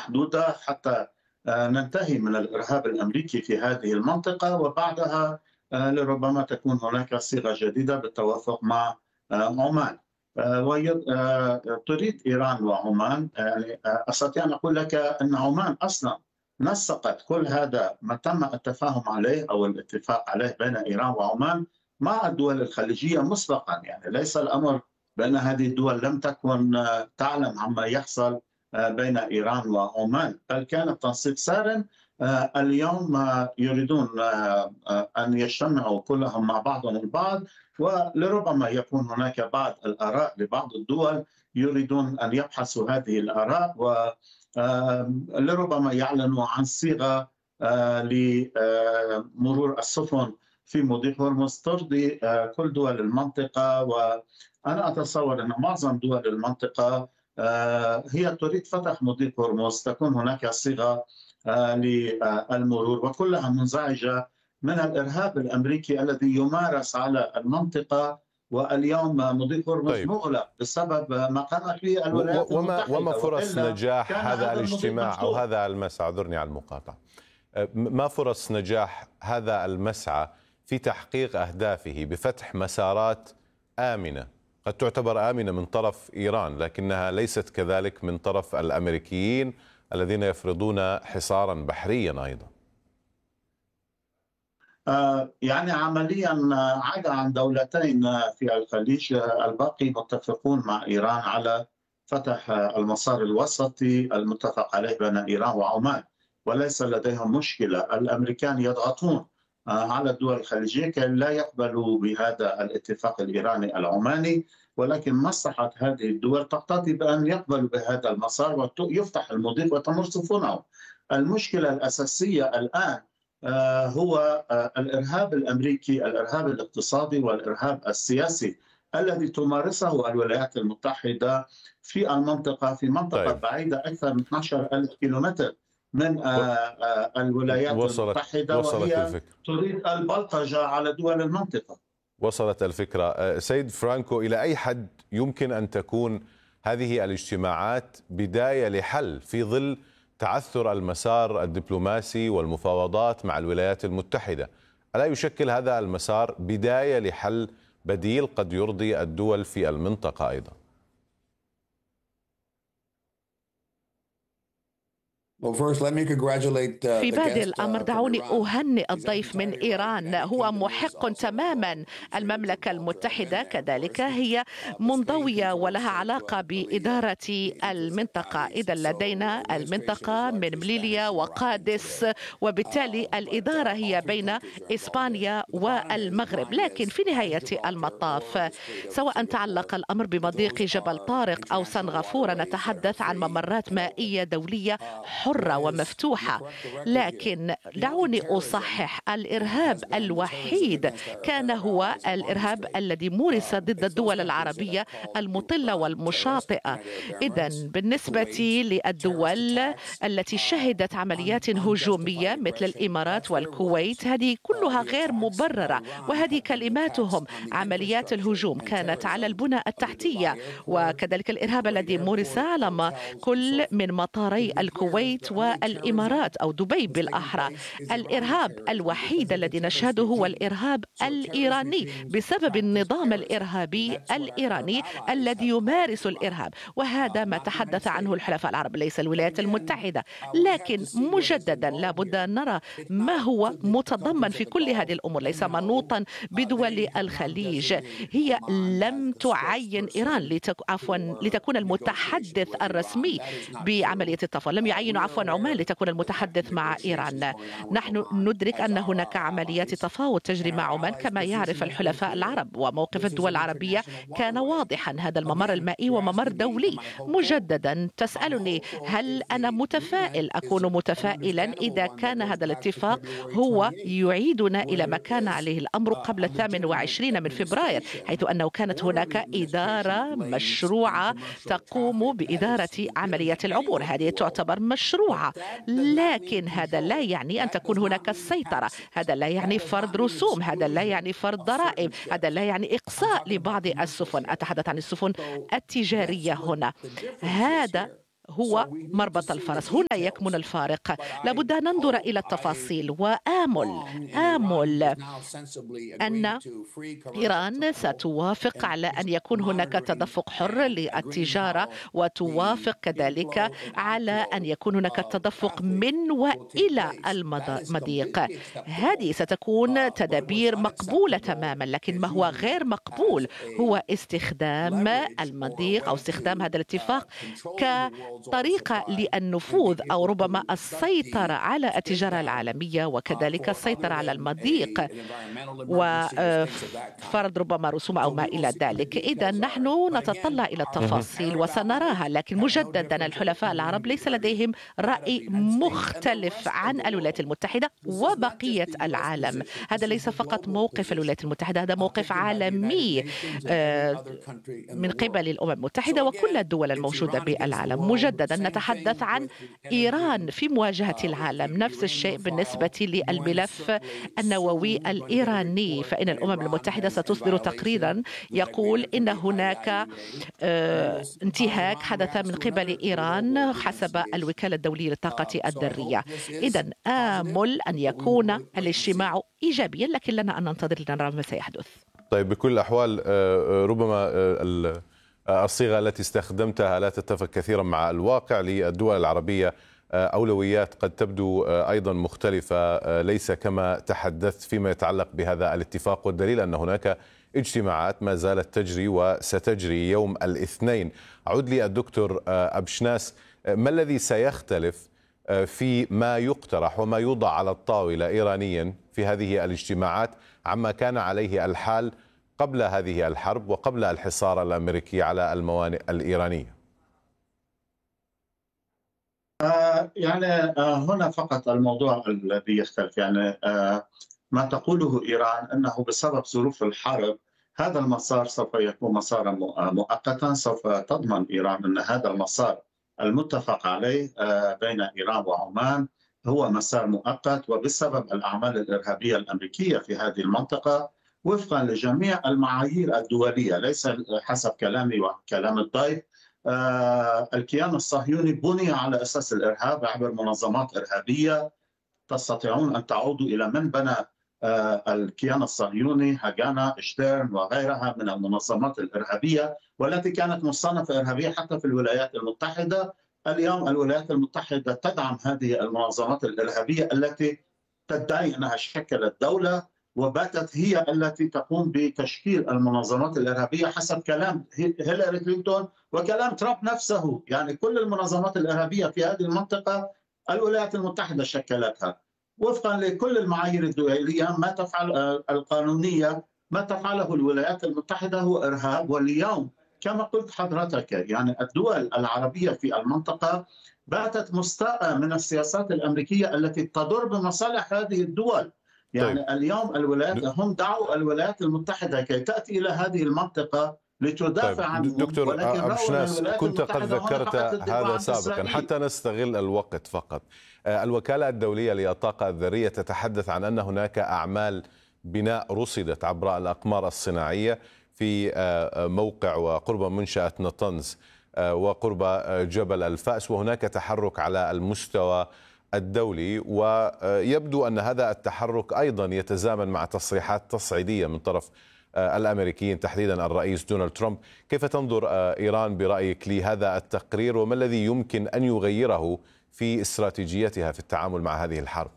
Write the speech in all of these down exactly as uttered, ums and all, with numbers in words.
محدودة حتى ننتهي من الإرهاب الأمريكي في هذه المنطقة، وبعدها لربما تكون هناك صيغة جديدة بالتوافق مع عمان. وتريد إيران وعمان، يعني أستطيع أن أقول لك أن عمان أصلا نسقت كل هذا ما تم التفاهم عليه أو الاتفاق عليه بين إيران وعمان مع الدول الخليجية مسبقا. يعني ليس الأمر بأن هذه الدول لم تكن تعلم عما يحصل بين إيران وعمان، بل كان التنسيق سارا. اليوم يريدون أن يجتمعوا كلهم مع بعضهم البعض، ولربما يكون هناك بعض الآراء لبعض الدول يريدون أن يبحثوا هذه الآراء، ولربما يعلنوا عن صيغة لمرور السفن في مضيق هرمز ترضي كل دول المنطقة. وأنا أتصور أن معظم دول المنطقة هي تريد فتح مضيق هرمز، تكون هناك صيغة للمرور، وكلها منزعجة من الإرهاب الأمريكي الذي يمارس على المنطقة. واليوم مضيق هرمز طيب. مغلق بسبب ما قامت به الولايات وما المتحدة. وما فرص نجاح هذا الاجتماع أو هذا المسعى؟ اعذرني على المقاطعة. ما فرص نجاح هذا المسعى في تحقيق أهدافه بفتح مسارات آمنة قد تعتبر آمنة من طرف إيران، لكنها ليست كذلك من طرف الأمريكيين الذين يفرضون حصارا بحريا أيضا؟ يعني عمليا عدا عن دولتين في الخليج، الباقي متفقون مع إيران على فتح المسار الوسطي المتفق عليه بين إيران وعمان، وليس لديهم مشكلة. الأمريكان يضغطون على الدول الخليجية كي لا يقبلوا بهذا الاتفاق الإيراني العماني، ولكن مصلحة هذه الدول تقتضي بأن يقبلوا بهذا المسار ويفتح المضيق وتمر سفنهم. المشكلة الأساسية الآن هو الإرهاب الأمريكي، الإرهاب الاقتصادي والإرهاب السياسي الذي تمارسه الولايات المتحدة في المنطقة، في منطقة طيب. بعيدة أكثر من اثني عشر ألف كيلومتر من الولايات وصلت المتحدة، وصلت وهي الفكرة. تريد البلطجة على دول المنطقة. وصلت الفكرة. سيد فرانكو، إلى أي حد يمكن أن تكون هذه الاجتماعات بداية لحل في ظل تعثر المسار الدبلوماسي والمفاوضات مع الولايات المتحدة؟ ألا يشكل هذا المسار بداية لحل بديل قد يرضي الدول في المنطقة أيضا؟ في بادئ الأمر دعوني أهنئ الضيف من إيران، هو محق تماما. المملكة المتحدة كذلك هي منضوية ولها علاقة بإدارة المنطقة. إذا لدينا المنطقة من مليليا وقادس، وبالتالي الإدارة هي بين إسبانيا والمغرب. لكن في نهاية المطاف، سواء تعلق الأمر بمضيق جبل طارق أو سنغافورة، نتحدث عن ممرات مائية دولية حرة ومفتوحة. لكن دعوني أصحح، الإرهاب الوحيد كان هو الإرهاب الذي مورس ضد الدول العربية المطلة والمشاطئة. إذن بالنسبة للدول التي شهدت عمليات هجومية مثل الإمارات والكويت، هذه كلها غير مبررة، وهذه كلماتهم. عمليات الهجوم كانت على البنى التحتية، وكذلك الإرهاب الذي مورس على كل من مطاري الكويت والإمارات أو دبي بالأحرى. الإرهاب الوحيد الذي نشهده هو الإرهاب الإيراني بسبب النظام الإرهابي الإيراني الذي يمارس الإرهاب، وهذا ما تحدث عنه الحلفاء العرب، ليس الولايات المتحدة. لكن مجددا لابد أن نرى ما هو متضمن في كل هذه الأمور، ليس منوطا بدول الخليج. هي لم تعين إيران لتك... عفوا لتكون المتحدث الرسمي بعملية التفاوض، لم يعينوا عفوا عمان لتكون المتحدث مع إيران. نحن ندرك أن هناك عمليات تفاوض تجري مع عمان كما يعرف الحلفاء العرب، وموقف الدول العربية كان واضحا. هذا الممر المائي وممر دولي. مجددا تسألني هل أنا متفائل؟ أكون متفائلا إذا كان هذا الاتفاق هو يعيدنا إلى ما كان عليه الأمر قبل الثامن والعشرين من فبراير، حيث أنه كانت هناك إدارة مشروعة تقوم بإدارة عمليات العبور. هذه تعتبر مشروعة، لكن هذا لا يعني أن تكون هناك السيطرة، هذا لا يعني فرض رسوم، هذا لا يعني فرض ضرائب، هذا لا يعني إقصاء لبعض السفن. أتحدث عن السفن التجارية هنا. هذا هو مربط الفرس. هنا يكمن الفارق. لابد أن ننظر إلى التفاصيل وآمل آمل أن إيران ستوافق على أن يكون هناك تدفق حر للتجارة، وتوافق كذلك على أن يكون هناك تدفق من وإلى المضيق. هذه ستكون تدابير مقبولة تماما، لكن ما هو غير مقبول هو استخدام المضيق أو استخدام هذا الاتفاق كطريقة للنفوذ أو ربما السيطرة على التجارة العالمية، وكذلك السيطرة على المضيق وفرض ربما رسوم أو ما إلى ذلك. إذا نحن نتطلع إلى التفاصيل وسنراها، لكن مجددا الحلفاء العرب ليس لديهم رأي مختلف عن الولايات المتحدة وبقية العالم. هذا ليس فقط موقف الولايات المتحدة، هذا موقف عالمي من قبل الأمم المتحدة وكل الدول الموجودة بالعالم. مجددا نتحدث عن إيران في مواجهة العالم. نفس الشيء بالنسبة للملف النووي الإيراني، فإن الأمم المتحدة ستصدر تقريرا يقول إن هناك انتهاك حدث من قبل إيران حسب الوكالة الدولية للطاقة الذرية. إذا آمل أن يكون الاجتماع إيجابيا، لكن لنا أن ننتظر لنرى ما سيحدث. طيب، بكل الأحوال ربما الصيغة التي استخدمتها لا تتفق كثيرا مع الواقع. للدول العربية أولويات قد تبدو أيضا مختلفة، ليس كما تحدثت فيما يتعلق بهذا الاتفاق، والدليل أن هناك اجتماعات ما زالت تجري وستجري يوم الاثنين. أعود لي الدكتور أبشناس، ما الذي سيختلف في ما يقترح وما يوضع على الطاولة إيرانيا في هذه الاجتماعات عما كان عليه الحال قبل هذه الحرب وقبل الحصار الأمريكي على الموانئ الإيرانية؟ آه يعني آه هنا فقط الموضوع الذي يختلف، يعني آه ما تقوله إيران أنه بسبب ظروف الحرب هذا المسار سوف يكون مسارا مؤقتا. سوف تضمن إيران أن هذا المسار المتفق عليه آه بين إيران وعمان هو مسار مؤقت، وبسبب الأعمال الإرهابية الأمريكية في هذه المنطقة وفقا لجميع المعايير الدولية، ليس حسب كلامي وكلام الضيف. آه الكيان الصهيوني بني على أساس الإرهاب عبر منظمات إرهابية. تستطيعون أن تعودوا إلى من بنى آه الكيان الصهيوني، هاجانا، شتيرن وغيرها من المنظمات الإرهابية، والتي كانت مصنفة إرهابية حتى في الولايات المتحدة. اليوم الولايات المتحدة تدعم هذه المنظمات الإرهابية التي تدعي أنها شكلت دولة، وباتت هي التي تقوم بتشكيل المنظمات الإرهابية حسب كلام هيلاري كلينتون وكلام ترامب نفسه. يعني كل المنظمات الإرهابية في هذه المنطقة الولايات المتحدة شكلتها وفقا لكل المعايير الدولية. ما تفعل القانونية، ما تفعله الولايات المتحدة هو إرهاب. واليوم كما قلت حضرتك، يعني الدول العربية في المنطقة باتت مستاءة من السياسات الأمريكية التي تضر بمصالح هذه الدول. يعني طيب. اليوم الولايات هم دعوا الولايات المتحدة كي تأتي إلى هذه المنطقة لتدافع طيب. عنهم. دكتور أبشناس، كنت قد ذكرت هذا سابقا حتى نستغل الوقت فقط. الوكالة الدولية للطاقة الذرية تتحدث عن أن هناك أعمال بناء رصدت عبر الأقمار الصناعية في موقع وقرب منشأة نطنز وقرب جبل الفأس، وهناك تحرك على المستوى الدولي، ويبدو أن هذا التحرك أيضا يتزامن مع تصريحات تصعيدية من طرف الأمريكيين تحديدا الرئيس دونالد ترامب. كيف تنظر إيران برأيك لهذا التقرير، وما الذي يمكن أن يغيره في استراتيجيتها في التعامل مع هذه الحرب؟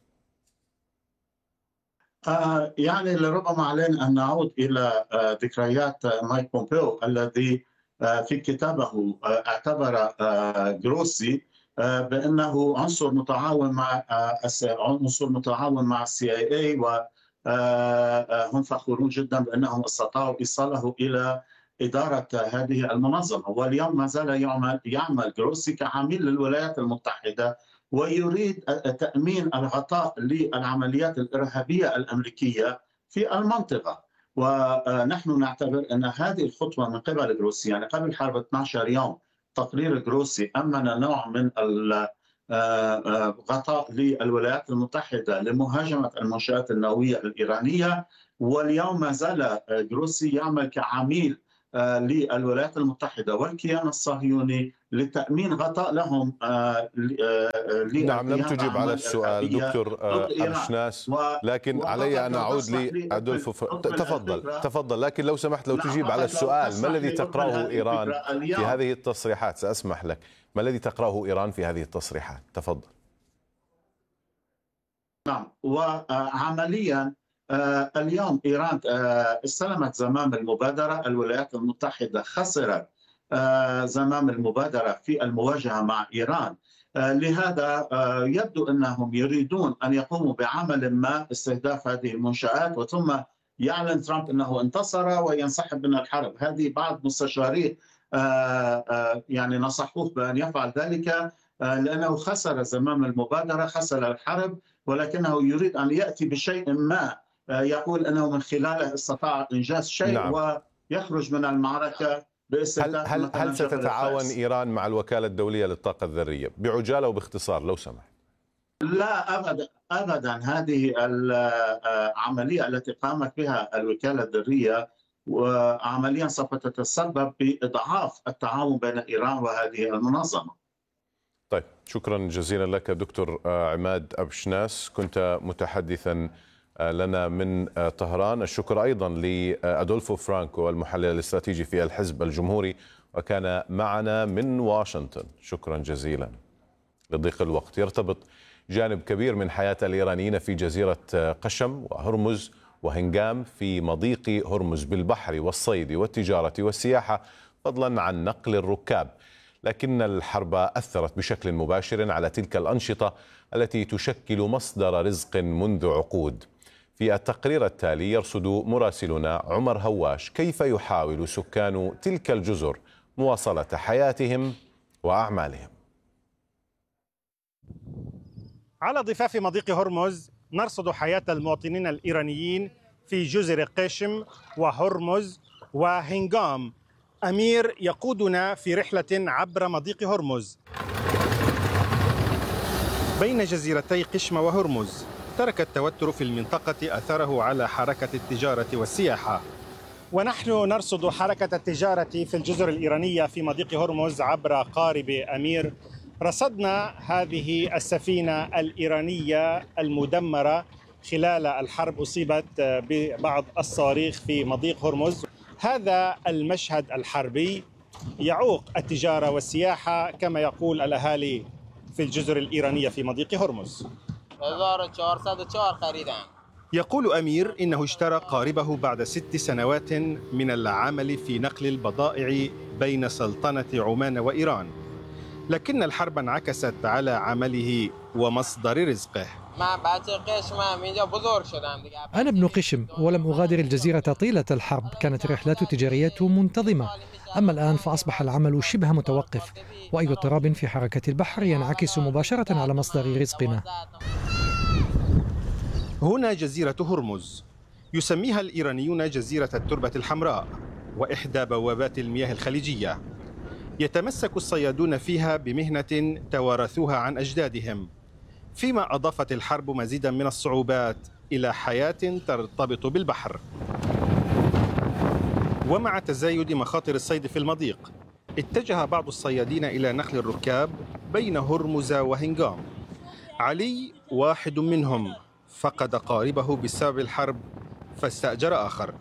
آه يعني لربما علينا أن نعود إلى آه ذكريات مايك بومبيو الذي آه في كتابه آه اعتبر آه جروسي آه بأنه عنصر متعاون مع آه عنصر متعاون مع السي اي اي، وهم فخورون جدا بأنهم استطاعوا إيصاله إلى إدارة هذه المنظمة. واليوم ما زال يعمل يعمل جروسي كعميل للولايات المتحدة، ويريد تأمين الغطاء للعمليات الإرهابية الأمريكية في المنطقة. ونحن نعتبر أن هذه الخطوة من قبل جروسي، يعني قبل حرب اثني عشر يوم تقرير جروسي أمن نوع من الغطاء للولايات المتحدة لمهاجمة المنشآت النووية الإيرانية. واليوم ما زال جروسي يعمل كعميل للولايات المتحدة والكيان الصهيوني لتأمين غطاء لهم. نعم، لم تجب على السؤال دكتور أبشناس، لكن علي أن أعود لأدولفو فر... تفضل تفضل لكن لو سمحت لو تجيب على السؤال، ما الذي تقرأه إيران في هذه التصريحات؟ سأسمح لك، ما الذي تقرأه إيران في هذه التصريحات؟ تفضل. نعم، وعمليا اليوم إيران استلمت زمام المبادرة، الولايات المتحدة خسرت زمام المبادرة في المواجهة مع إيران، لهذا يبدو أنهم يريدون أن يقوموا بعمل ما استهداف هذه المنشآت، وثم يعلن ترامب أنه انتصر وينسحب من الحرب. هذه بعض مستشاريه يعني نصحوه بأن يفعل ذلك لأنه خسر زمام المبادرة، خسر الحرب، ولكنه يريد أن يأتي بشيء ما يقول أنه من خلاله استطاع إنجاز شيء. نعم. ويخرج من المعركة باستهداف. هل, هل, هل ستتعاون إيران مع الوكالة الدولية للطاقة الذرية بعجالة وباختصار لو سمحت؟ لا أبدا أبدا، هذه العملية التي قامت بها الوكالة الذرية وعمليا سوف تتسبب بإضعاف التعاون بين إيران وهذه المنظمة. طيب، شكرا جزيلا لك دكتور عماد أبشناس، كنت متحدثا لنا من طهران. الشكر أيضا لأدولفو فرانكو المحلل الاستراتيجي في الحزب الجمهوري وكان معنا من واشنطن. شكرا جزيلا. لضيق الوقت، يرتبط جانب كبير من حياة الإيرانيين في جزيرة قشم وهرمز وهنجام في مضيق هرمز بالبحر والصيد والتجارة والسياحة، فضلا عن نقل الركاب. لكن الحرب أثرت بشكل مباشر على تلك الأنشطة التي تشكل مصدر رزق منذ عقود. في التقرير التالي يرصد مراسلنا عمر هواش كيف يحاول سكان تلك الجزر مواصلة حياتهم وأعمالهم. على ضفاف مضيق هرمز نرصد حياة المواطنين الإيرانيين في جزر قشم وهرمز وهنجام. أمير يقودنا في رحلة عبر مضيق هرمز بين جزيرتي قشم وهرمز. ترك التوتر في المنطقة أثره على حركة التجارة والسياحة، ونحن نرصد حركة التجارة في الجزر الإيرانية في مضيق هرمز عبر قارب أمير. رصدنا هذه السفينة الإيرانية المدمرة خلال الحرب، أصيبت ببعض الصواريخ في مضيق هرمز. هذا المشهد الحربي يعوق التجارة والسياحة كما يقول الأهالي في الجزر الإيرانية في مضيق هرمز. يقول أمير إنه اشترى قاربه بعد ست سنوات من العمل في نقل البضائع بين سلطنة عمان وإيران، لكن الحرب انعكست على عمله ومصدر رزقه. أنا ابن قشم ولم أغادر الجزيرة طيلة الحرب، كانت الرحلات التجارية منتظمة، أما الآن فأصبح العمل شبه متوقف، وأي اضطراب في حركة البحر ينعكس مباشرة على مصدر رزقنا. هنا جزيرة هرمز، يسميها الإيرانيون جزيرة التربة الحمراء وإحدى بوابات المياه الخليجية. يتمسك الصيادون فيها بمهنة توارثوها عن أجدادهم، فيما أضافت الحرب مزيدا من الصعوبات إلى حياة ترتبط بالبحر. ومع تزايد مخاطر الصيد في المضيق، اتجه بعض الصيادين إلى نقل الركاب بين هرمز وهنجام. علي واحد منهم، فقد قاربه بسبب الحرب فاستأجر آخر.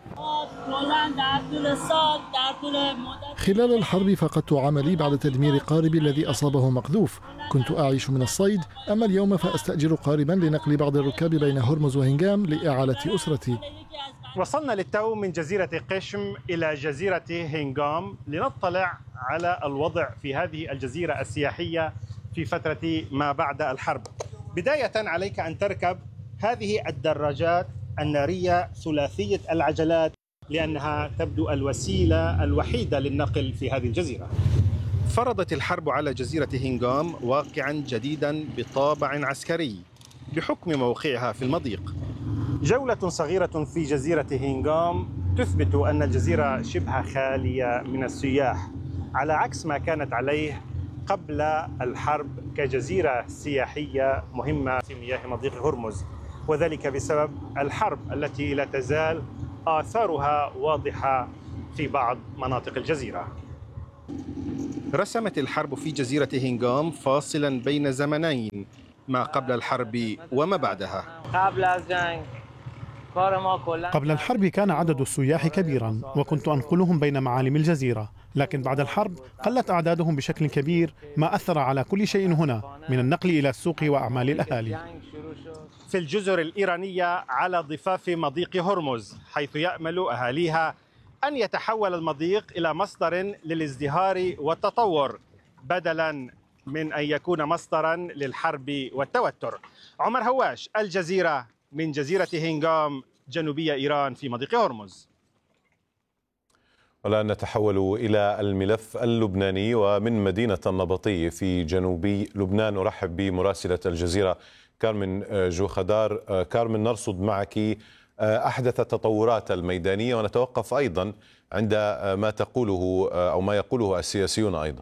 خلال الحرب فقدت عملي بعد تدمير قاربي الذي أصابه مقذوف. كنت أعيش من الصيد، أما اليوم فأستأجر قاربا لنقل بعض الركاب بين هرمز وهنجام لإعالة أسرتي. وصلنا للتو من جزيرة قشم إلى جزيرة هنجام لنطلع على الوضع في هذه الجزيرة السياحية في فترة ما بعد الحرب. بداية عليك أن تركب هذه الدراجات النارية ثلاثية العجلات لأنها تبدو الوسيلة الوحيدة للنقل في هذه الجزيرة. فرضت الحرب على جزيرة هنجام واقعا جديدا بطابع عسكري بحكم موقعها في المضيق. جولة صغيرة في جزيرة هنجام تثبت أن الجزيرة شبه خالية من السياح، على عكس ما كانت عليه قبل الحرب كجزيرة سياحية مهمة في مياه مضيق هرمز، وذلك بسبب الحرب التي لا تزال آثارها واضحة في بعض مناطق الجزيرة. رسمت الحرب في جزيرة هينغام فاصلا بين زمنين، ما قبل الحرب وما بعدها. قبل الحرب كان عدد السياح كبيرا وكنت أنقلهم بين معالم الجزيرة، لكن بعد الحرب قلت أعدادهم بشكل كبير، ما أثر على كل شيء هنا من النقل إلى السوق وأعمال الأهالي. في الجزر الإيرانية على ضفاف مضيق هرمز، حيث يأمل أهاليها أن يتحول المضيق إلى مصدر للازدهار والتطور بدلا من أن يكون مصدرا للحرب والتوتر. عمر هواش، الجزيرة، من جزيرة هينغام جنوبية إيران في مضيق هرمز. والآن نتحول إلى الملف اللبناني ومن مدينة النبطية في جنوبي لبنان. أرحب بمراسلة الجزيرة كارمن جوخدار. كارمن، نرصد معك أحدث التطورات الميدانية ونتوقف أيضا عند ما تقوله أو ما يقوله السياسيون أيضا.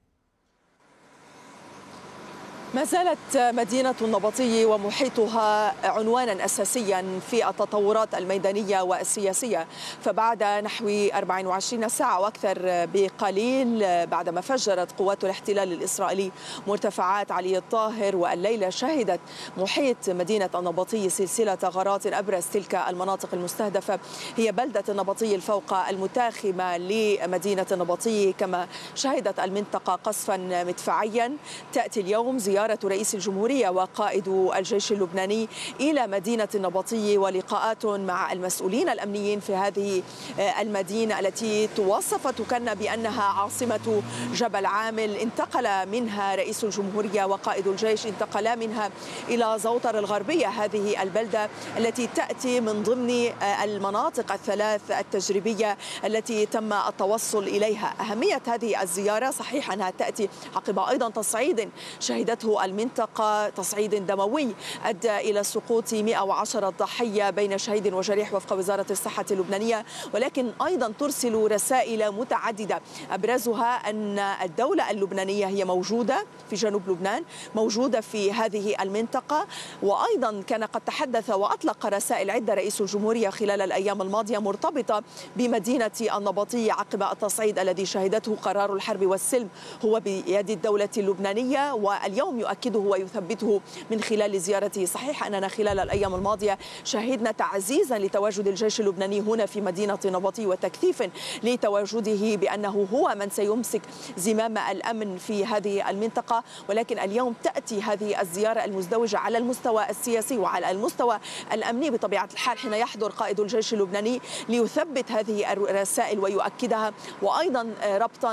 ما زالت مدينة النبطي ومحيطها عنوانا أساسيا في التطورات الميدانية والسياسية، فبعد نحو أربع وعشرين ساعة وأكثر بقليل بعدما فجرت قوات الاحتلال الإسرائيلي مرتفعات علي الطاهر، والليلة شهدت محيط مدينة النبطي سلسلة غارات. أبرز تلك المناطق المستهدفة هي بلدة النبطي الفوق المتاخمة لمدينة النبطي، كما شهدت المنطقة قصفا مدفعيا. تأتي اليوم زيارة رئيس الجمهورية وقائد الجيش اللبناني إلى مدينة النبطي ولقاءات مع المسؤولين الأمنيين في هذه المدينة التي توصف تكن بأنها عاصمة جبل عامل. انتقل منها رئيس الجمهورية وقائد الجيش، انتقلا منها إلى زوطر الغربية، هذه البلدة التي تأتي من ضمن المناطق الثلاث التجريبية التي تم التوصل إليها. أهمية هذه الزيارة صحيح أنها تأتي عقب أيضا تصعيد شهدته المنطقة، تصعيد دموي أدى إلى سقوط مئة وعشرة ضحية بين شهيد وجريح وفق وزارة الصحة اللبنانية، ولكن أيضا ترسل رسائل متعددة أبرزها أن الدولة اللبنانية هي موجودة في جنوب لبنان، موجودة في هذه المنطقة. وأيضا كان قد تحدث وأطلق رسائل عدة رئيس الجمهورية خلال الأيام الماضية مرتبطة بمدينة النبطي عقب التصعيد الذي شهدته. قرار الحرب والسلم هو بيد الدولة اللبنانية، واليوم يؤكده ويثبته من خلال زيارته. صحيح أننا خلال الأيام الماضية شهدنا تعزيزا لتواجد الجيش اللبناني هنا في مدينة النبطي وتكثيف لتواجده بأنه هو من سيمسك زمام الأمن في هذه المنطقة، ولكن اليوم تأتي هذه الزيارة المزدوجة على المستوى السياسي وعلى المستوى الأمني بطبيعة الحال، حين يحضر قائد الجيش اللبناني ليثبت هذه الرسائل ويؤكدها، وأيضا ربطا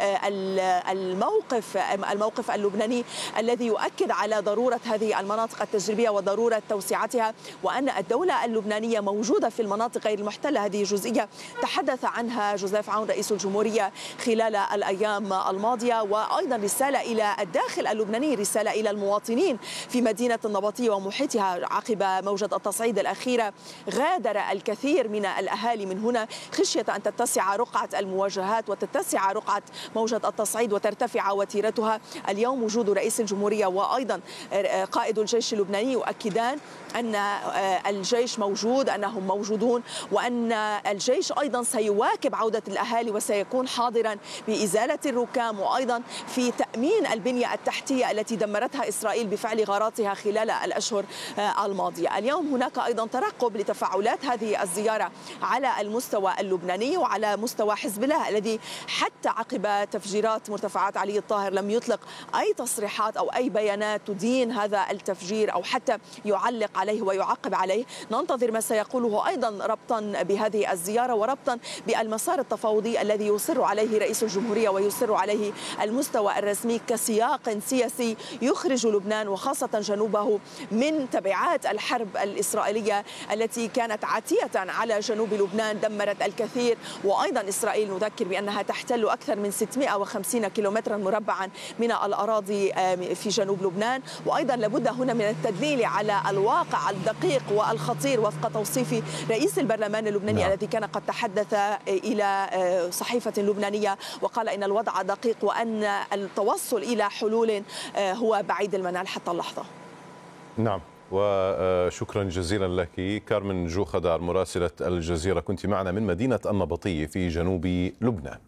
بالموقف الموقف اللبناني الذي يؤكد على ضرورة هذه المناطق التجريبية وضرورة توسعتها، وأن الدولة اللبنانية موجودة في المناطق غير المحتلة. هذه جزئية تحدث عنها جوزيف عون رئيس الجمهورية خلال الأيام الماضية. وأيضا رسالة إلى الداخل اللبناني، رسالة إلى المواطنين في مدينة النبطي ومحيطها عقب موجة التصعيد الأخيرة. غادر الكثير من الأهالي من هنا خشية أن تتسع رقعة المواجهات وتتسع رقعة موجة التصعيد وترتفع وتيرتها. اليوم وجود رئيس الجمهورية وأيضا قائد الجيش اللبناني يؤكدان أن الجيش موجود، أنهم موجودون، وأن الجيش أيضا سيواكب عودة الأهالي وسيكون حاضرا بإزالة الركام وأيضا في تأمين البنية التحتية التي دمرتها إسرائيل بفعل غاراتها خلال الأشهر الماضية. اليوم هناك أيضا ترقب لتفاعلات هذه الزيارة على المستوى اللبناني وعلى مستوى حزب الله، الذي حتى عقب تفجيرات مرتفعات علي الطاهر لم يطلق أي تصريحات أو أي بيانات تدين هذا التفجير أو حتى يعلق عليه ويعقب عليه. ننتظر ما سيقوله أيضا ربطا بهذه الزيارة وربطا بالمسار التفاوضي الذي يصر عليه رئيس الجمهورية ويصر عليه المستوى الرسمي كسياق سياسي يخرج لبنان وخاصة جنوبه من تبعات الحرب الإسرائيلية التي كانت عاتية على جنوب لبنان، دمرت الكثير. وأيضا إسرائيل نذكر بأنها تحتل أكثر من ستمئة وخمسين كيلومترا مربعا من الأراضي في جنوب لبنان. وأيضا لابد هنا من التدليل على الواقع الدقيق والخطير وفق توصيف رئيس البرلمان اللبناني نعم. الذي كان قد تحدث إلى صحيفة لبنانية وقال إن الوضع دقيق وأن التوصل إلى حلول هو بعيد المنال حتى اللحظة. نعم. وشكرا جزيلا لك كارمن جو خدار مراسلة الجزيرة، كنت معنا من مدينة النبطية في جنوب لبنان.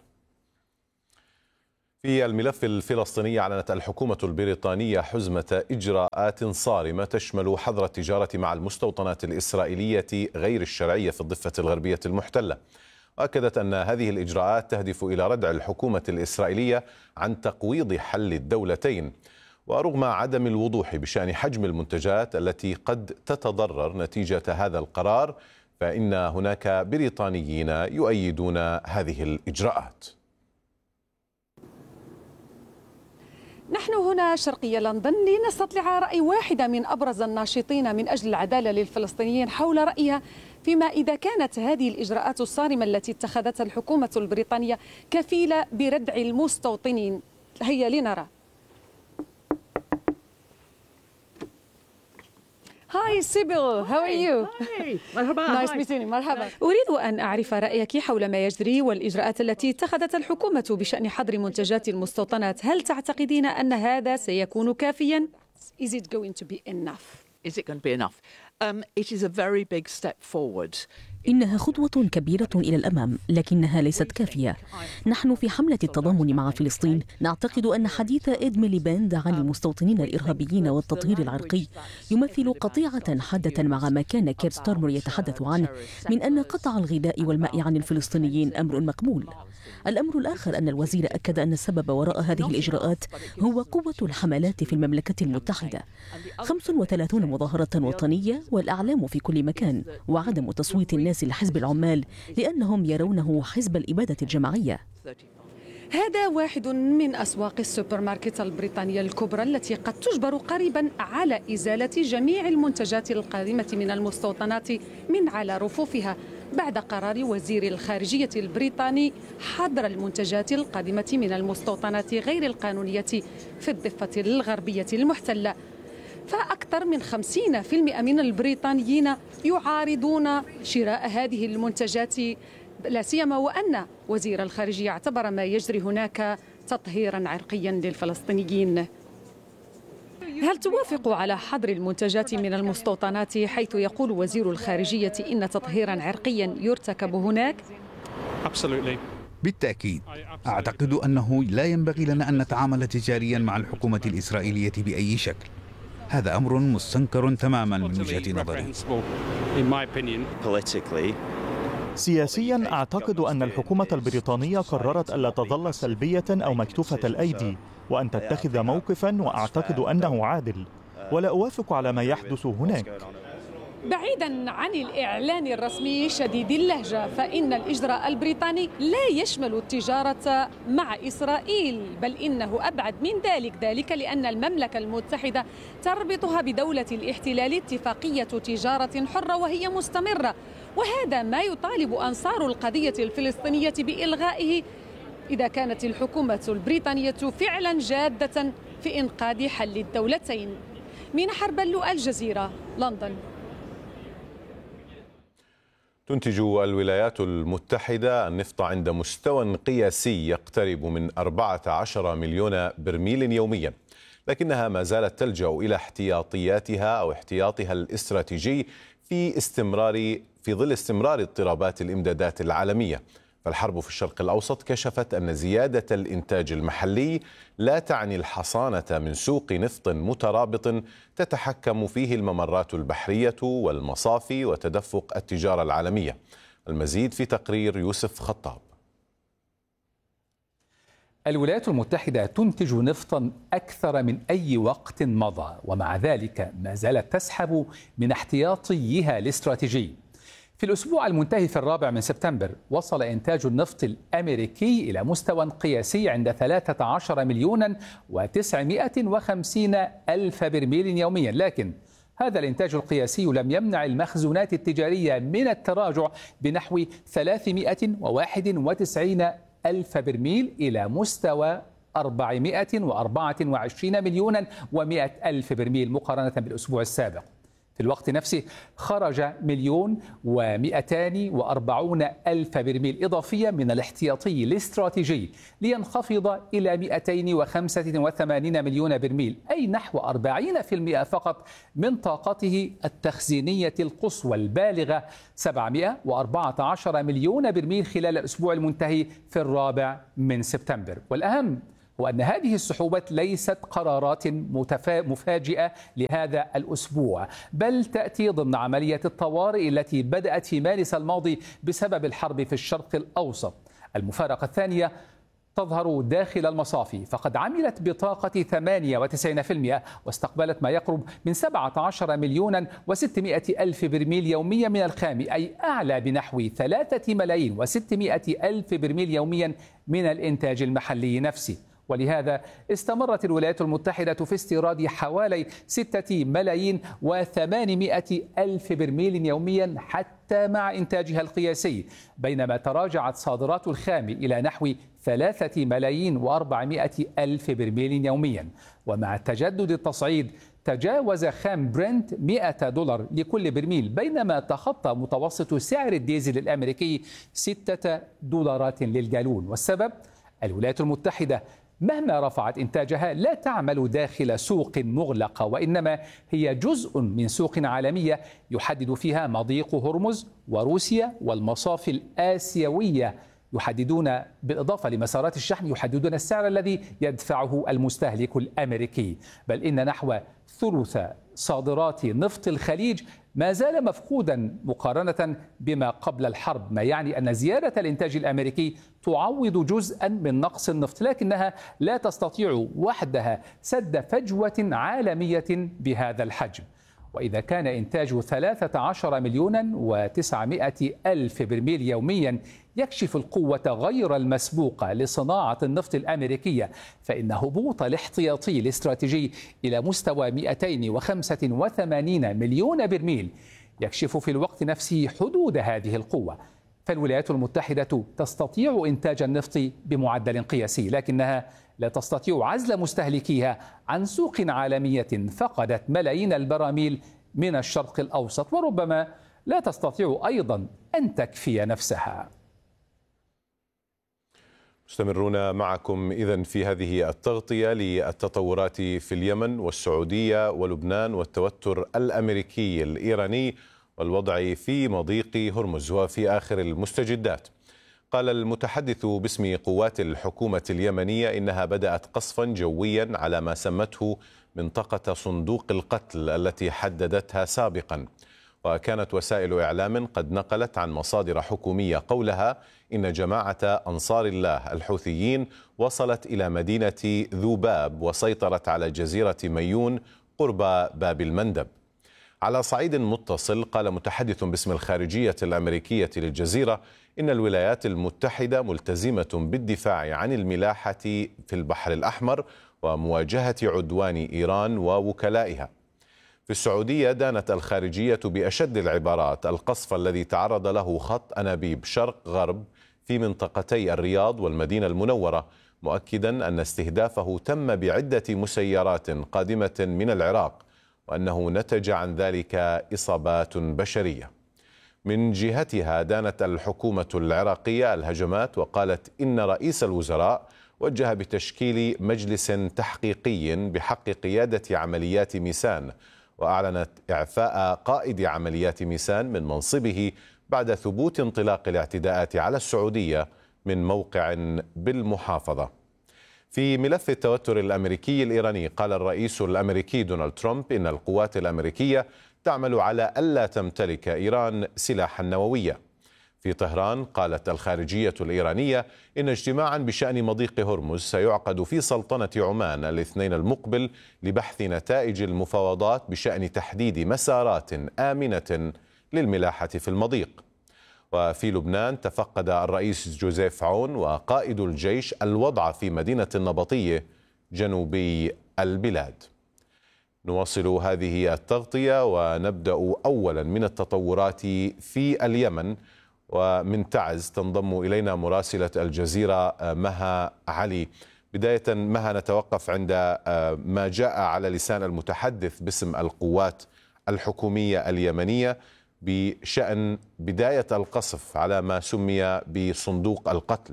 في الملف الفلسطيني أعلنت الحكومة البريطانية حزمة إجراءات صارمة تشمل حظر التجارة مع المستوطنات الإسرائيلية غير الشرعية في الضفة الغربية المحتلة، وأكدت أن هذه الإجراءات تهدف إلى ردع الحكومة الإسرائيلية عن تقويض حل الدولتين. ورغم عدم الوضوح بشأن حجم المنتجات التي قد تتضرر نتيجة هذا القرار، فإن هناك بريطانيين يؤيدون هذه الإجراءات. نحن هنا شرقي لندن لنستطلع رأي واحدة من أبرز الناشطين من أجل العدالة للفلسطينيين حول رأيها فيما إذا كانت هذه الإجراءات الصارمة التي اتخذتها الحكومة البريطانية كفيلة بردع المستوطنين. هيا لنرى. هاي سيبل، هاو ار يو؟ مرحبا. نايس ميتينج. مرحبا. أريد أن أعرف رأيك حول ما يجري والإجراءات التي اتخذتها الحكومة بشأن حظر منتجات المستوطنات. هل تعتقدين أن هذا سيكون كافيا؟ Is it going to be enough? Is it going to be enough? Um, it is a very big step forward. إنها خطوة كبيرة إلى الأمام، لكنها ليست كافية. نحن في حملة التضامن مع فلسطين نعتقد أن حديث إد ميليباند عن المستوطنين الإرهابيين والتطهير العرقي يمثل قطيعة حادة مع ما كان كير ستارمر يتحدث عنه من أن قطع الغذاء والماء عن الفلسطينيين أمر مقبول. الأمر الآخر أن الوزير أكد أن السبب وراء هذه الإجراءات هو قوة الحملات في المملكة المتحدة، خمس وثلاثين مظاهرة وطنية والأعلام في كل مكان، وعدم تصويت الناس لحزب العمال لأنهم يرونه حزب الإبادة الجماعية. هذا واحد من أسواق السوبر ماركت البريطانية الكبرى التي قد تجبر قريبا على إزالة جميع المنتجات القادمة من المستوطنات من على رفوفها بعد قرار وزير الخارجية البريطاني حظر المنتجات القادمة من المستوطنات غير القانونية في الضفة الغربية المحتلة. فأكثر من خمسين بالمئة من البريطانيين يعارضون شراء هذه المنتجات، لا سيما وأن وزير الخارجية اعتبر ما يجري هناك تطهيرا عرقيا للفلسطينيين. هل توافق على حظر المنتجات من المستوطنات حيث يقول وزير الخارجية إن تطهيرا عرقيا يرتكب هناك؟ بالتأكيد، أعتقد أنه لا ينبغي لنا أن نتعامل تجاريا مع الحكومة الإسرائيلية بأي شكل. هذا أمر مستنكر تماما من وجهة نظري. سياسيا أعتقد أن الحكومة البريطانية قررت ألا تظل سلبية أو مكتوفة الأيدي وأن تتخذ موقفا، وأعتقد أنه عادل، ولا أوافق على ما يحدث هناك. بعيدا عن الإعلان الرسمي شديد اللهجة، فإن الإجراء البريطاني لا يشمل التجارة مع إسرائيل، بل إنه أبعد من ذلك، ذلك لأن المملكة المتحدة تربطها بدولة الاحتلال اتفاقية تجارة حرة وهي مستمرة، وهذا ما يطالب أنصار القضية الفلسطينية بإلغائه إذا كانت الحكومة البريطانية فعلا جادة في إنقاذ حل الدولتين. من حربلو، الجزيرة، لندن. تنتج الولايات المتحدة النفط عند مستوى قياسي يقترب من أربعة عشر مليون برميل يوميا، لكنها ما زالت تلجأ إلى احتياطياتها أو احتياطها الاستراتيجي في استمرار في ظل استمرار اضطرابات الإمدادات العالمية. فالحرب في الشرق الأوسط كشفت أن زيادة الإنتاج المحلي لا تعني الحصانة من سوق نفط مترابط تتحكم فيه الممرات البحرية والمصافي وتدفق التجارة العالمية. المزيد في تقرير يوسف خطاب. الولايات المتحدة تنتج نفطا أكثر من أي وقت مضى، ومع ذلك ما زالت تسحب من احتياطيها الاستراتيجي. في الأسبوع المنتهي في الرابع من سبتمبر وصل إنتاج النفط الأمريكي إلى مستوى قياسي عند ثلاثة عشر مليون وتسعمائة وخمسين ألف برميل يوميا، لكن هذا الإنتاج القياسي لم يمنع المخزونات التجارية من التراجع بنحو ثلاثمائة وواحد وتسعين ألف برميل إلى مستوى أربعمائة وأربعة وعشرين مليون ومائة ألف برميل مقارنة بالأسبوع السابق. في الوقت نفسه خرج مليون ومئتان وأربعون ألف برميل إضافية من الاحتياطي الاستراتيجي لينخفض إلى مئتين وخمسة وثمانين مليون برميل، أي نحو أربعين بالمئة فقط من طاقته التخزينية القصوى البالغة سبعمئة وأربعة عشر مليون برميل خلال الأسبوع المنتهي في الرابع من سبتمبر. والأهم هو أن هذه السحوبات ليست قرارات مفاجئة لهذا الأسبوع، بل تأتي ضمن عملية الطوارئ التي بدأت في مارس الماضي بسبب الحرب في الشرق الأوسط. المفارقة الثانية تظهر داخل المصافي، فقد عملت بطاقة ثمانية وتسعين بالمئة واستقبلت ما يقرب من سبعة عشر مليون وستمئة ألف برميل يوميا من الخام، أي أعلى بنحو ثلاثة ملايين وستمئة ألف برميل يوميا من الإنتاج المحلي نفسه. ولهذا استمرت الولايات المتحدة في استيراد حوالي ستة ملايين وثمانمئة ألف برميل يوميا حتى مع إنتاجها القياسي، بينما تراجعت صادرات الخام إلى نحو ثلاثة ملايين وأربعمئة ألف برميل يوميا. ومع تجدد التصعيد تجاوز خام برنت مئة دولار لكل برميل، بينما تخطى متوسط سعر الديزل الأمريكي ستة دولارات للجالون. والسبب الولايات المتحدة مهما رفعت إنتاجها لا تعمل داخل سوق مغلقة، وإنما هي جزء من سوق عالمية يحدد فيها مضيق هرمز وروسيا والمصافي الآسيوية، يحددون بالإضافة لمسارات الشحن يحددون السعر الذي يدفعه المستهلك الأمريكي. بل إن نحو ثلث صادرات نفط الخليج ما زال مفقودا مقارنة بما قبل الحرب، ما يعني أن زيادة الإنتاج الأمريكي تعوض جزءا من نقص النفط، لكنها لا تستطيع وحدها سد فجوة عالمية بهذا الحجم. وإذا كان إنتاج ثلاثة عشر مليون وتسعمئة ألف برميل يوميا يكشف القوة غير المسبوقة لصناعة النفط الأمريكية، فإن هبوط الاحتياطي الاستراتيجي إلى مستوى مئتين وخمسة وثمانين مليون برميل يكشف في الوقت نفسه حدود هذه القوة. فالولايات المتحدة تستطيع إنتاج النفط بمعدل قياسي، لكنها لا تستطيع عزل مستهلكيها عن سوق عالمية فقدت ملايين البراميل من الشرق الأوسط، وربما لا تستطيع أيضا أن تكفي نفسها. مستمرون معكم إذن في هذه التغطية للتطورات في اليمن والسعودية ولبنان والتوتر الأمريكي الإيراني والوضع في مضيق هرمز وفي آخر المستجدات. قال المتحدث باسم قوات الحكومة اليمنية إنها بدأت قصفا جويا على ما سمته منطقة صندوق القتل التي حددتها سابقا. وكانت وسائل إعلام قد نقلت عن مصادر حكومية قولها إن جماعة أنصار الله الحوثيين وصلت إلى مدينة ذوباب وسيطرت على جزيرة ميون قرب باب المندب. على صعيد متصل قال متحدث باسم الخارجية الأمريكية للجزيرة إن الولايات المتحدة ملتزمة بالدفاع عن الملاحة في البحر الأحمر ومواجهة عدوان إيران ووكلائها. في السعودية دانت الخارجية بأشد العبارات القصف الذي تعرض له خط أنابيب شرق غرب في منطقتي الرياض والمدينة المنورة، مؤكدا أن استهدافه تم بعدة مسيرات قادمة من العراق وأنه نتج عن ذلك إصابات بشرية. من جهتها دانت الحكومة العراقية الهجمات وقالت إن رئيس الوزراء وجه بتشكيل مجلس تحقيقي بحق قيادة عمليات ميسان، وأعلنت إعفاء قائد عمليات ميسان من منصبه بعد ثبوت انطلاق الاعتداءات على السعودية من موقع بالمحافظة. في ملف التوتر الأمريكي الإيراني قال الرئيس الأمريكي دونالد ترامب إن القوات الأمريكية تعمل على ألا تمتلك إيران سلاحا نوويا. في طهران قالت الخارجية الإيرانية إن اجتماعا بشأن مضيق هرمز سيعقد في سلطنة عمان الاثنين المقبل لبحث نتائج المفاوضات بشأن تحديد مسارات آمنة للملاحة في المضيق. وفي لبنان تفقد الرئيس جوزيف عون وقائد الجيش الوضع في مدينة النبطية جنوبي البلاد. نواصل هذه التغطية ونبدأ أولا من التطورات في اليمن، ومن تعز تنضم إلينا مراسلة الجزيرة مها علي. بداية مها، نتوقف عند ما جاء على لسان المتحدث باسم القوات الحكومية اليمنية بشأن بداية القصف على ما سمي بصندوق القتل؟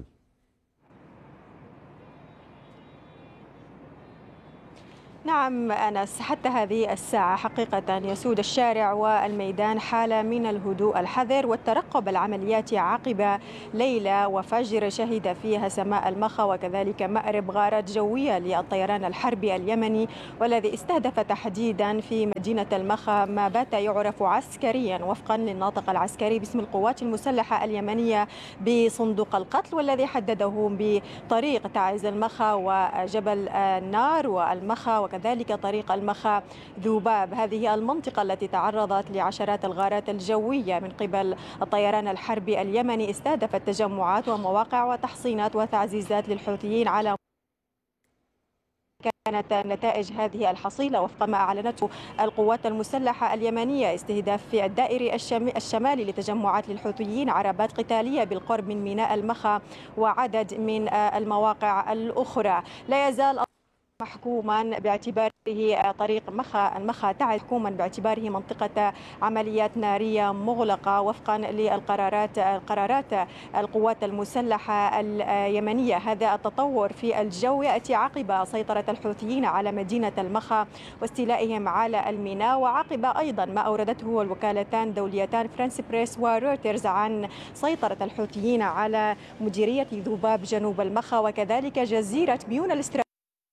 نعم أنس، حتى هذه الساعة حقيقة يسود الشارع والميدان حالة من الهدوء الحذر والترقب العمليات عقب ليلة وفجر شهد فيها سماء المخا وكذلك مأرب غارات جوية للطيران الحربي اليمني، والذي استهدف تحديدا في مدينة المخا ما بات يعرف عسكريا وفقا للناطق العسكري باسم القوات المسلحة اليمنية بصندوق القتل، والذي حدده بطريق تعز المخا وجبل النار والمخا وكذلك طريق المخا ذوباب. هذه المنطقة التي تعرضت لعشرات الغارات الجوية من قبل الطيران الحربي اليمني استهدفت تجمعات ومواقع وتحصينات وتعزيزات للحوثيين على كانت نتائج هذه الحصيلة وفق ما أعلنته القوات المسلحة اليمنية استهداف في الدائري الشمالي لتجمعات للحوثيين عربات قتالية بالقرب من ميناء المخا وعدد من المواقع الأخرى. لا يزال محكوما باعتباره طريق مخا المخا تعز محكوما باعتباره منطقة عمليات نارية مغلقة وفقا للقرارات قرارات القوات المسلحة اليمنية. هذا التطور في الجو يأتي عقب سيطرة الحوثيين على مدينة المخا واستيلائهم على الميناء، وعقب أيضا ما أوردته الوكالتان الدوليتان فرانس بريس ورويترز عن سيطرة الحوثيين على مديرية ذوباب جنوب المخا وكذلك جزيرة بيون الاستراتيجية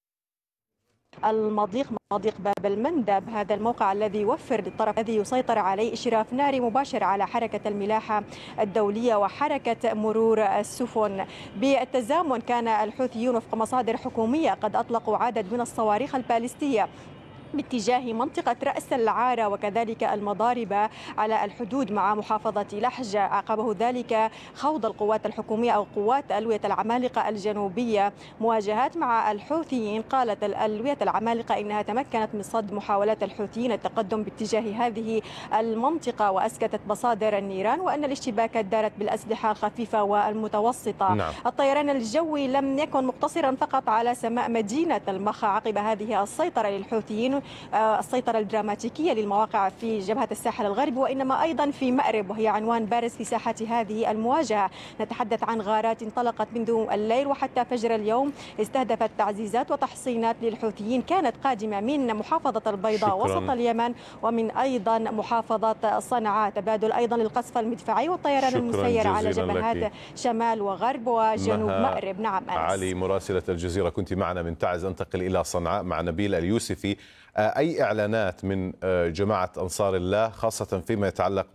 المضيق مضيق باب المندب، هذا الموقع الذي يوفر للطرف الذي يسيطر عليه إشراف ناري مباشر على حركة الملاحة الدولية وحركة مرور السفن. بالتزامن كان الحوثيون وفق مصادر حكومية قد أطلقوا عدد من الصواريخ البالستية باتجاه منطقة رأس العارة وكذلك المضاربة على الحدود مع محافظة لحج. عقبه ذلك خوض القوات الحكومية أو قوات ألوية العمالقة الجنوبية مواجهات مع الحوثيين. قالت الألوية العمالقة إنها تمكنت من صد محاولات الحوثيين التقدم باتجاه هذه المنطقة وأسكتت مصادر النيران وأن الاشتباكات دارت بالأسلحة الخفيفة والمتوسطة. نعم. الطيران الجوي لم يكن مقتصرا فقط على سماء مدينة المخا عقب هذه السيطرة للحوثيين السيطرة الدراماتيكية للمواقع في جبهة الساحل الغربي، وإنما أيضا في مأرب وهي عنوان بارز في ساحة هذه المواجهة. نتحدث عن غارات انطلقت منذ الليل وحتى فجر اليوم استهدفت تعزيزات وتحصينات للحوثيين كانت قادمة من محافظة البيضاء شكراً. وسط اليمن ومن أيضا محافظة صنعاء. تبادل أيضا للقصف المدفعي والطيران المسير على جبهات لك. شمال وغرب وجنوب مأرب. نعم أنس. علي مراسلة الجزيرة كنت معنا من تعز. انتقل إلى صنعاء مع نبيل اليوسفي. أي إعلانات من جماعة أنصار الله خاصة فيما يتعلق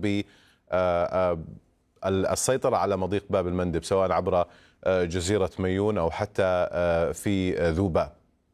بالسيطرة على مضيق باب المندب سواء عبر جزيرة ميون أو حتى في ذوباب؟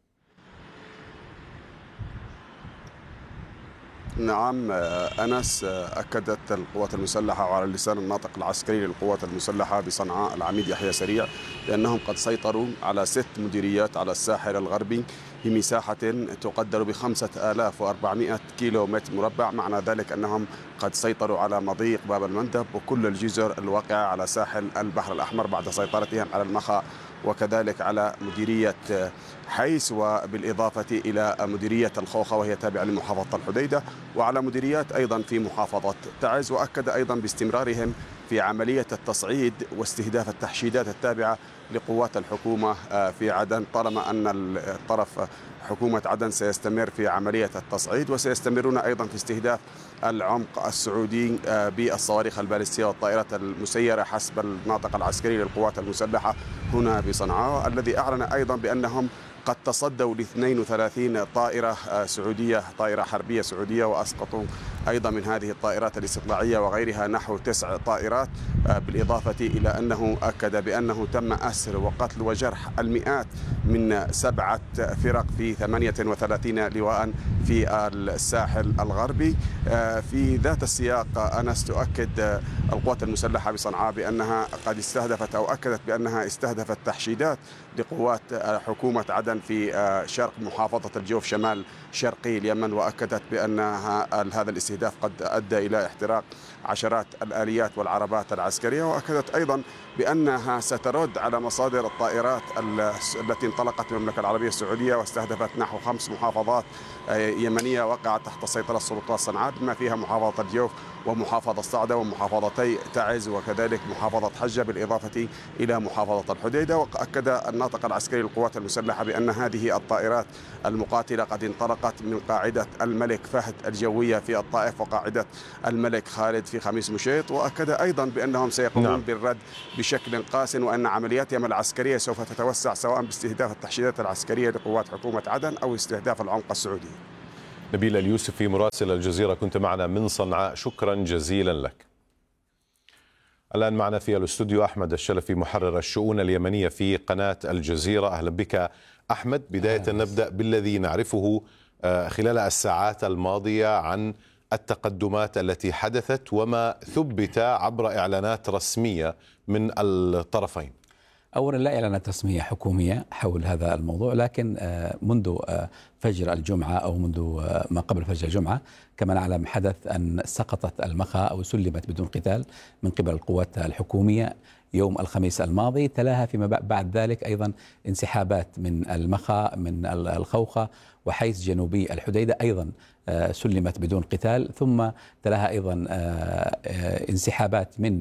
نعم أنس، أكدت القوات المسلحة وعلى لسان الناطق العسكري للقوات المسلحة بصنعاء العميد يحيى سريع بأنهم قد سيطروا على ست مديريات على الساحل الغربي بمساحة تقدر بخمسة آلاف وأربعمائة كيلو متر مربع. معنى ذلك أنهم قد سيطروا على مضيق باب المندب وكل الجزر الواقعة على ساحل البحر الأحمر بعد سيطرتهم على المخا وكذلك على مديرية حيس وبالإضافة إلى مديرية الخوخة وهي تابعة لمحافظة الحديدة وعلى مديريات أيضا في محافظة تعز. وأكد أيضا باستمرارهم في عملية التصعيد واستهداف التحشيدات التابعة لقوات الحكومة في عدن طالما أن الطرف حكومة عدن سيستمر في عملية التصعيد وسيستمرون أيضا في استهداف العمق السعودي بالصواريخ البالستية والطائرات المسيرة حسب الناطق العسكري للقوات المسلحة هنا بصنعاء، الذي أعلن أيضا بأنهم قد تصدوا ل اثنين وثلاثين طائرة سعودية طائرة حربية سعودية وأسقطوا أيضا من هذه الطائرات الاستطلاعية وغيرها نحو تسع طائرات، بالإضافة إلى أنه أكد بأنه تم أسر وقتل وجرح المئات من سبعة فرق في ثمانية وثلاثين لواء في الساحل الغربي. في ذات السياق أنس تؤكد القوات المسلحة بصنعاء بأنها قد استهدفت أو أكدت بأنها استهدفت تحشيدات لقوات حكومة عدن تحديدا في شرق محافظة الجوف شمال شرقي اليمن، وأكدت بأن هذا الاستهداف قد أدى إلى احتراق عشرات الآليات والعربات العسكرية، وأكدت أيضا بأنها سترد على مصادر الطائرات التي انطلقت من المملكة العربية السعودية واستهدفت نحو خمس محافظات يمنية وقعت تحت سيطرة سلطات صنعاء، بما فيها محافظة الجوف ومحافظة صعدة ومحافظتي تعز وكذلك محافظة حجة بالإضافة إلى محافظة الحديدة. وأكد الناطق العسكري للقوات المسلحة بأن هذه الطائرات المقاتلة قد انطلقت من قاعدة الملك فهد الجوية في الطائف وقاعدة الملك خالد في خميس مشيط، وأكد أيضا بأنهم سيقومون نعم. بالرد بشكل قاس، وأن عملياتهم العسكرية سوف تتوسع سواء باستهداف التحشيدات العسكرية لقوات حكومة عدن أو استهداف العمق السعودي. نبيل اليوسفي مراسل الجزيرة كنت معنا من صنعاء، شكرا جزيلا لك. الآن معنا في الاستوديو أحمد الشلفي محرر الشؤون اليمنية في قناة الجزيرة. أهلا بك أحمد. بداية نبدأ بالذي نعرفه خلال الساعات الماضية عن التقدمات التي حدثت وما ثبت عبر إعلانات رسمية من الطرفين. أولا لا إعلانات رسمية حكومية حول هذا الموضوع، لكن منذ فجر الجمعة أو منذ ما قبل فجر الجمعة كما نعلم حدث أن سقطت المخا أو سلمت بدون قتال من قبل القوات الحكومية يوم الخميس الماضي. تلاها فيما بعد ذلك أيضا انسحابات من المخا من الخوخة وحيث جنوبي الحديدة أيضا سلمت بدون قتال، ثم تلاها أيضا انسحابات من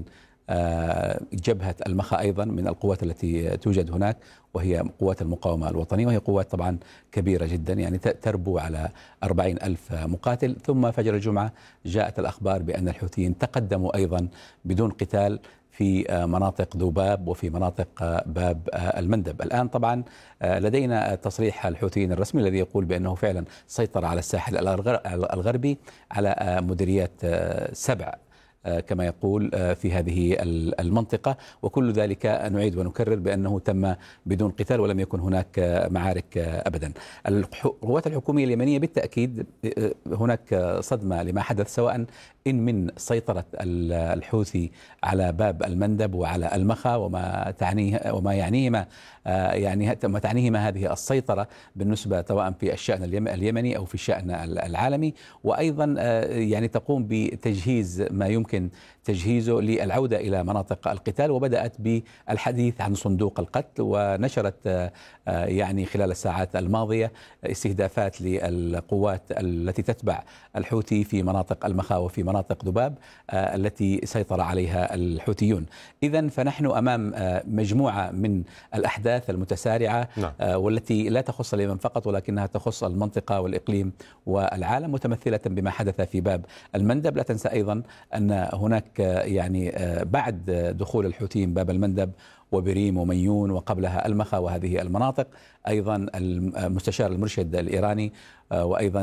جبهة المخا أيضا من القوات التي توجد هناك وهي قوات المقاومة الوطنية، وهي قوات طبعا كبيرة جدا يعني تربو على أربعين ألف مقاتل. ثم فجر الجمعة جاءت الأخبار بأن الحوثيين تقدموا أيضا بدون قتال في مناطق ذباب وفي مناطق باب المندب. الآن طبعا لدينا تصريح الحوثيين الرسمي الذي يقول بأنه فعلا سيطر على الساحل الغربي على مديريات سبع كما يقول في هذه المنطقة، وكل ذلك نعيد ونكرر بأنه تم بدون قتال ولم يكن هناك معارك أبدا. القوات الحكومية اليمنية بالتأكيد هناك صدمة لما حدث، سواء إن من سيطرة الحوثي على باب المندب وعلى المخا وما تعنيه وما يعنيهما يعني ما تعنيهما هذه السيطرة بالنسبة سواء في الشأن اليمني أو في الشأن العالمي، وأيضا يعني تقوم بتجهيز ما يمكن تجهيزه للعودة إلى مناطق القتال، وبدأت بالحديث عن صندوق القتل، ونشرت يعني خلال الساعات الماضية استهدافات للقوات التي تتبع الحوثي في مناطق المخا وفي مناطق ذباب التي سيطر عليها الحوثيون. إذن فنحن أمام مجموعة من الأحداث المتسارعة والتي لا تخص اليمن فقط ولكنها تخص المنطقة والإقليم والعالم، متمثلة بما حدث في باب المندب. لا تنسى أيضا أن هناك يعني بعد دخول الحوثيين باب المندب وبريم وميون وقبلها المخا وهذه المناطق أيضا المستشار المرشد الإيراني وأيضا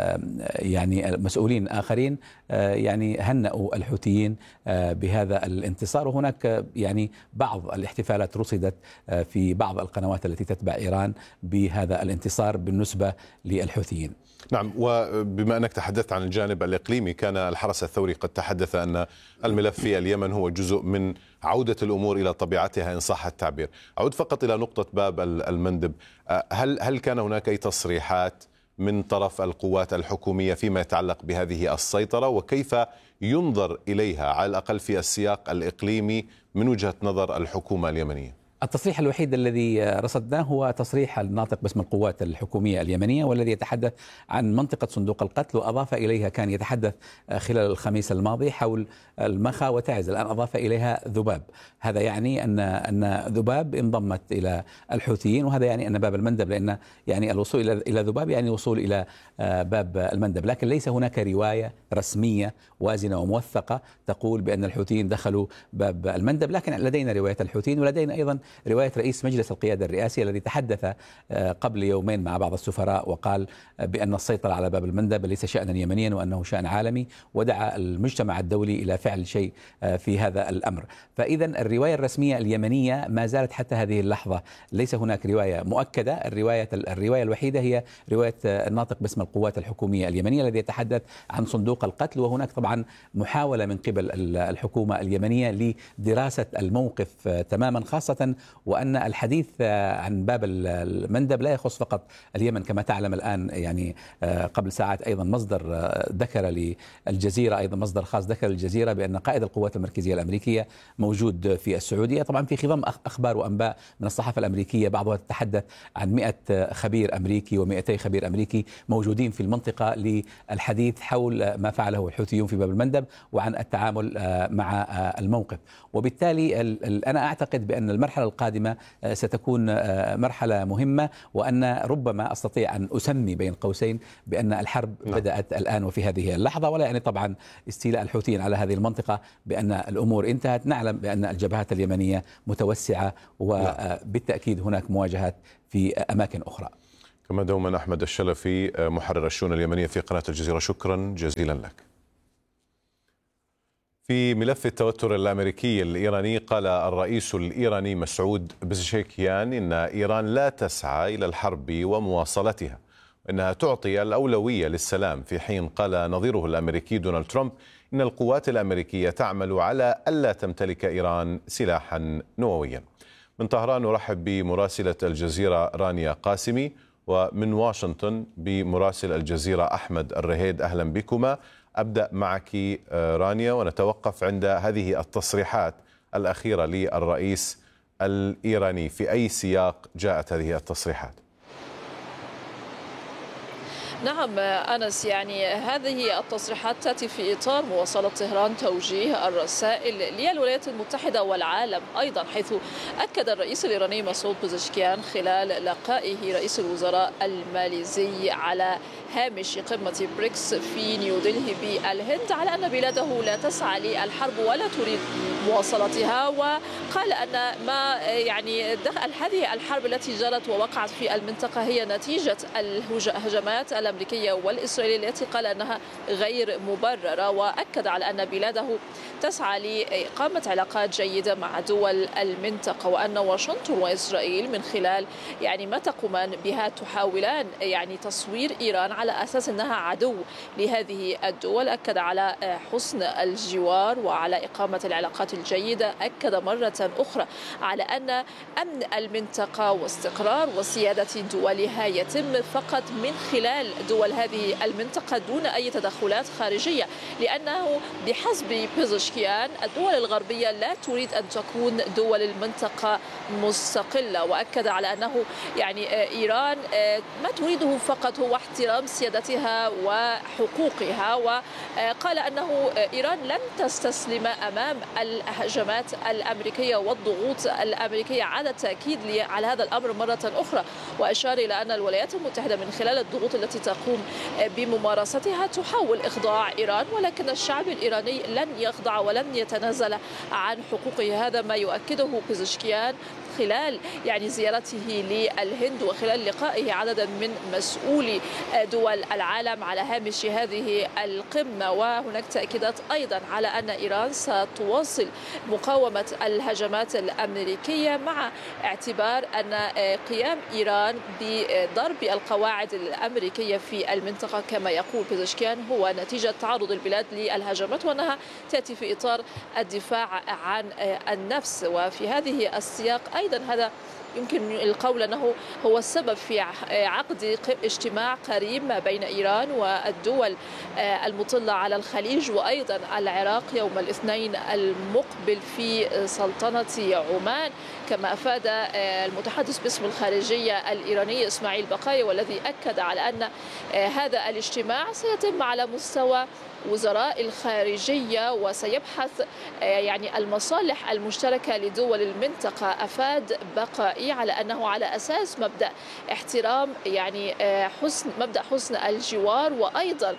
يعني مسؤولين آخرين يعني هنأوا الحوثيين بهذا الانتصار، وهناك يعني بعض الاحتفالات رصدت في بعض القنوات التي تتبع إيران بهذا الانتصار بالنسبة للحوثيين. نعم، وبما أنك تحدثت عن الجانب الإقليمي، كان الحرس الثوري قد تحدث أن الملف في اليمن هو جزء من عودة الأمور إلى طبيعتها إن صح التعبير. أعود فقط إلى نقطة باب المندب، هل هل كان هناك أي تصريحات من طرف القوات الحكومية فيما يتعلق بهذه السيطرة، وكيف ينظر إليها على الأقل في السياق الإقليمي من وجهة نظر الحكومة اليمنية؟ التصريح الوحيد الذي رصدناه هو تصريح الناطق باسم القوات الحكومية اليمنية، والذي يتحدث عن منطقة صندوق القتل، وأضاف إليها كان يتحدث خلال الخميس الماضي حول المخا وتعز، الآن أضاف إليها ذباب. هذا يعني أن أن ذباب انضمت إلى الحوثيين، وهذا يعني أن باب المندب، لأن يعني الوصول إلى إلى ذباب يعني الوصول إلى باب المندب، لكن ليس هناك رواية رسمية وازنة وموثقة تقول بأن الحوثيين دخلوا باب المندب. لكن لدينا رواية الحوثيين، ولدينا أيضا رواية رئيس مجلس القيادة الرئاسي الذي تحدث قبل يومين مع بعض السفراء وقال بأن السيطرة على باب المندب ليس شأنا يمنيا وأنه شأن عالمي، ودعا المجتمع الدولي إلى فعل شيء في هذا الأمر. فإذا الرواية الرسمية اليمنية ما زالت حتى هذه اللحظة ليس هناك رواية مؤكدة. الرواية الرواية الوحيدة هي رواية الناطق باسم القوات الحكومية اليمنية الذي يتحدث عن صندوق القتل، وهناك طبعا محاولة من قبل الحكومة اليمنية لدراسة الموقف تماما، خاصة وأن الحديث عن باب المندب لا يخص فقط اليمن كما تعلم الآن. يعني قبل ساعات أيضا مصدر ذكر للجزيرة، أيضا مصدر خاص ذكر للجزيرة بأن قائد القوات المركزية الأمريكية موجود في السعودية. طبعا في خضم أخبار وأنباء من الصحافة الأمريكية بعضها تتحدث عن مئة خبير أمريكي ومئتي خبير أمريكي موجودين في المنطقة للحديث حول ما فعله الحوثيون في باب المندب وعن التعامل مع الموقف. وبالتالي أنا أعتقد بأن المرحلة القادمة ستكون مرحلة مهمة، وأن ربما أستطيع أن أسمي بين قوسين بأن الحرب نعم. بدأت الآن وفي هذه اللحظة، ولا يعني طبعا استيلاء الحوثيين على هذه المنطقة بأن الأمور انتهت. نعلم بأن الجبهات اليمنية متوسعة وبالتأكيد هناك مواجهات في أماكن أخرى. كما دوما أحمد الشلفي محرر الشؤون اليمنية في قناة الجزيرة، شكرا جزيلا لك. في ملف التوتر الأمريكي الإيراني، قال الرئيس الإيراني مسعود بزشكيان إن إيران لا تسعى إلى الحرب ومواصلتها، وإنها تعطي الأولوية للسلام، في حين قال نظيره الأمريكي دونالد ترامب إن القوات الأمريكية تعمل على ألا تمتلك إيران سلاحا نوويا. من طهران نرحب بمراسلة الجزيرة رانيا قاسمي، ومن واشنطن بمراسل الجزيرة أحمد الرهيد. أهلا بكما. أبدأ معك رانيا ونتوقف عند هذه التصريحات الأخيرة للرئيس الإيراني. في أي سياق جاءت هذه التصريحات؟ نعم أنس، يعني هذه التصريحات تأتي في إطار مواصلة طهران توجيه الرسائل للولايات المتحدة والعالم أيضا، حيث أكد الرئيس الإيراني مسعود بزشكيان خلال لقائه رئيس الوزراء الماليزي على هامش قمة بريكس في نيودلهي بالهند على أن بلاده لا تسعى للحرب ولا تريد مواصلتها، وقال أن ما يعني هذه الحرب التي جرت ووقعت في المنطقة هي نتيجة الهجمات الأمريكية والإسرائيلية التي قال أنها غير مبررة، وأكد على أن بلاده تسعى لإقامة علاقات جيدة مع دول المنطقة، وأن واشنطن وإسرائيل من خلال يعني ما تقومان بها تحاولان يعني تصوير إيران على أساس أنها عدو لهذه الدول. أكد على حسن الجوار وعلى إقامة العلاقات الجيدة. أكد مرة أخرى على أن أمن المنطقة واستقرار وسيادة دولها يتم فقط من خلال دول هذه المنطقة دون أي تدخلات خارجية، لأنه بحسب بزشكيان الدول الغربية لا تريد أن تكون دول المنطقة مستقلة. وأكد على أنه يعني إيران ما تريده فقط هو احترام سيادتها وحقوقها، وقال أنه إيران لن تستسلم أمام الهجمات الأمريكية والضغوط الأمريكية. عاد التأكيد على هذا الأمر مرة أخرى، وأشار إلى أن الولايات المتحدة من خلال الضغوط التي تقوم بممارستها تحاول إخضاع إيران، ولكن الشعب الإيراني لن يخضع ولن يتنازل عن حقوقه. هذا ما يؤكده بزشكيان خلال يعني زيارته للهند وخلال لقائه عددا من مسؤولي دول العالم على هامش هذه القمة. وهناك تأكيدات أيضا على أن إيران ستواصل مقاومة الهجمات الأمريكية، مع اعتبار أن قيام إيران بضرب القواعد الأمريكية في المنطقة كما يقول بزشكيان هو نتيجة تعرض البلاد للهجمات، وأنها تأتي في إطار الدفاع عن النفس. وفي هذه السياق أيضا هذا يمكن القول أنه هو السبب في عقد اجتماع قريب ما بين إيران والدول المطلة على الخليج وأيضا العراق يوم الاثنين المقبل في سلطنة عمان، كما أفاد المتحدث باسم الخارجية الإيراني إسماعيل بقاي، والذي أكد على أن هذا الاجتماع سيتم على مستوى وزراء الخارجية وسيبحث يعني المصالح المشتركة لدول المنطقة. أفاد بقائي على أنه على أساس مبدأ احترام يعني حسن مبدأ حسن الجوار، وأيضا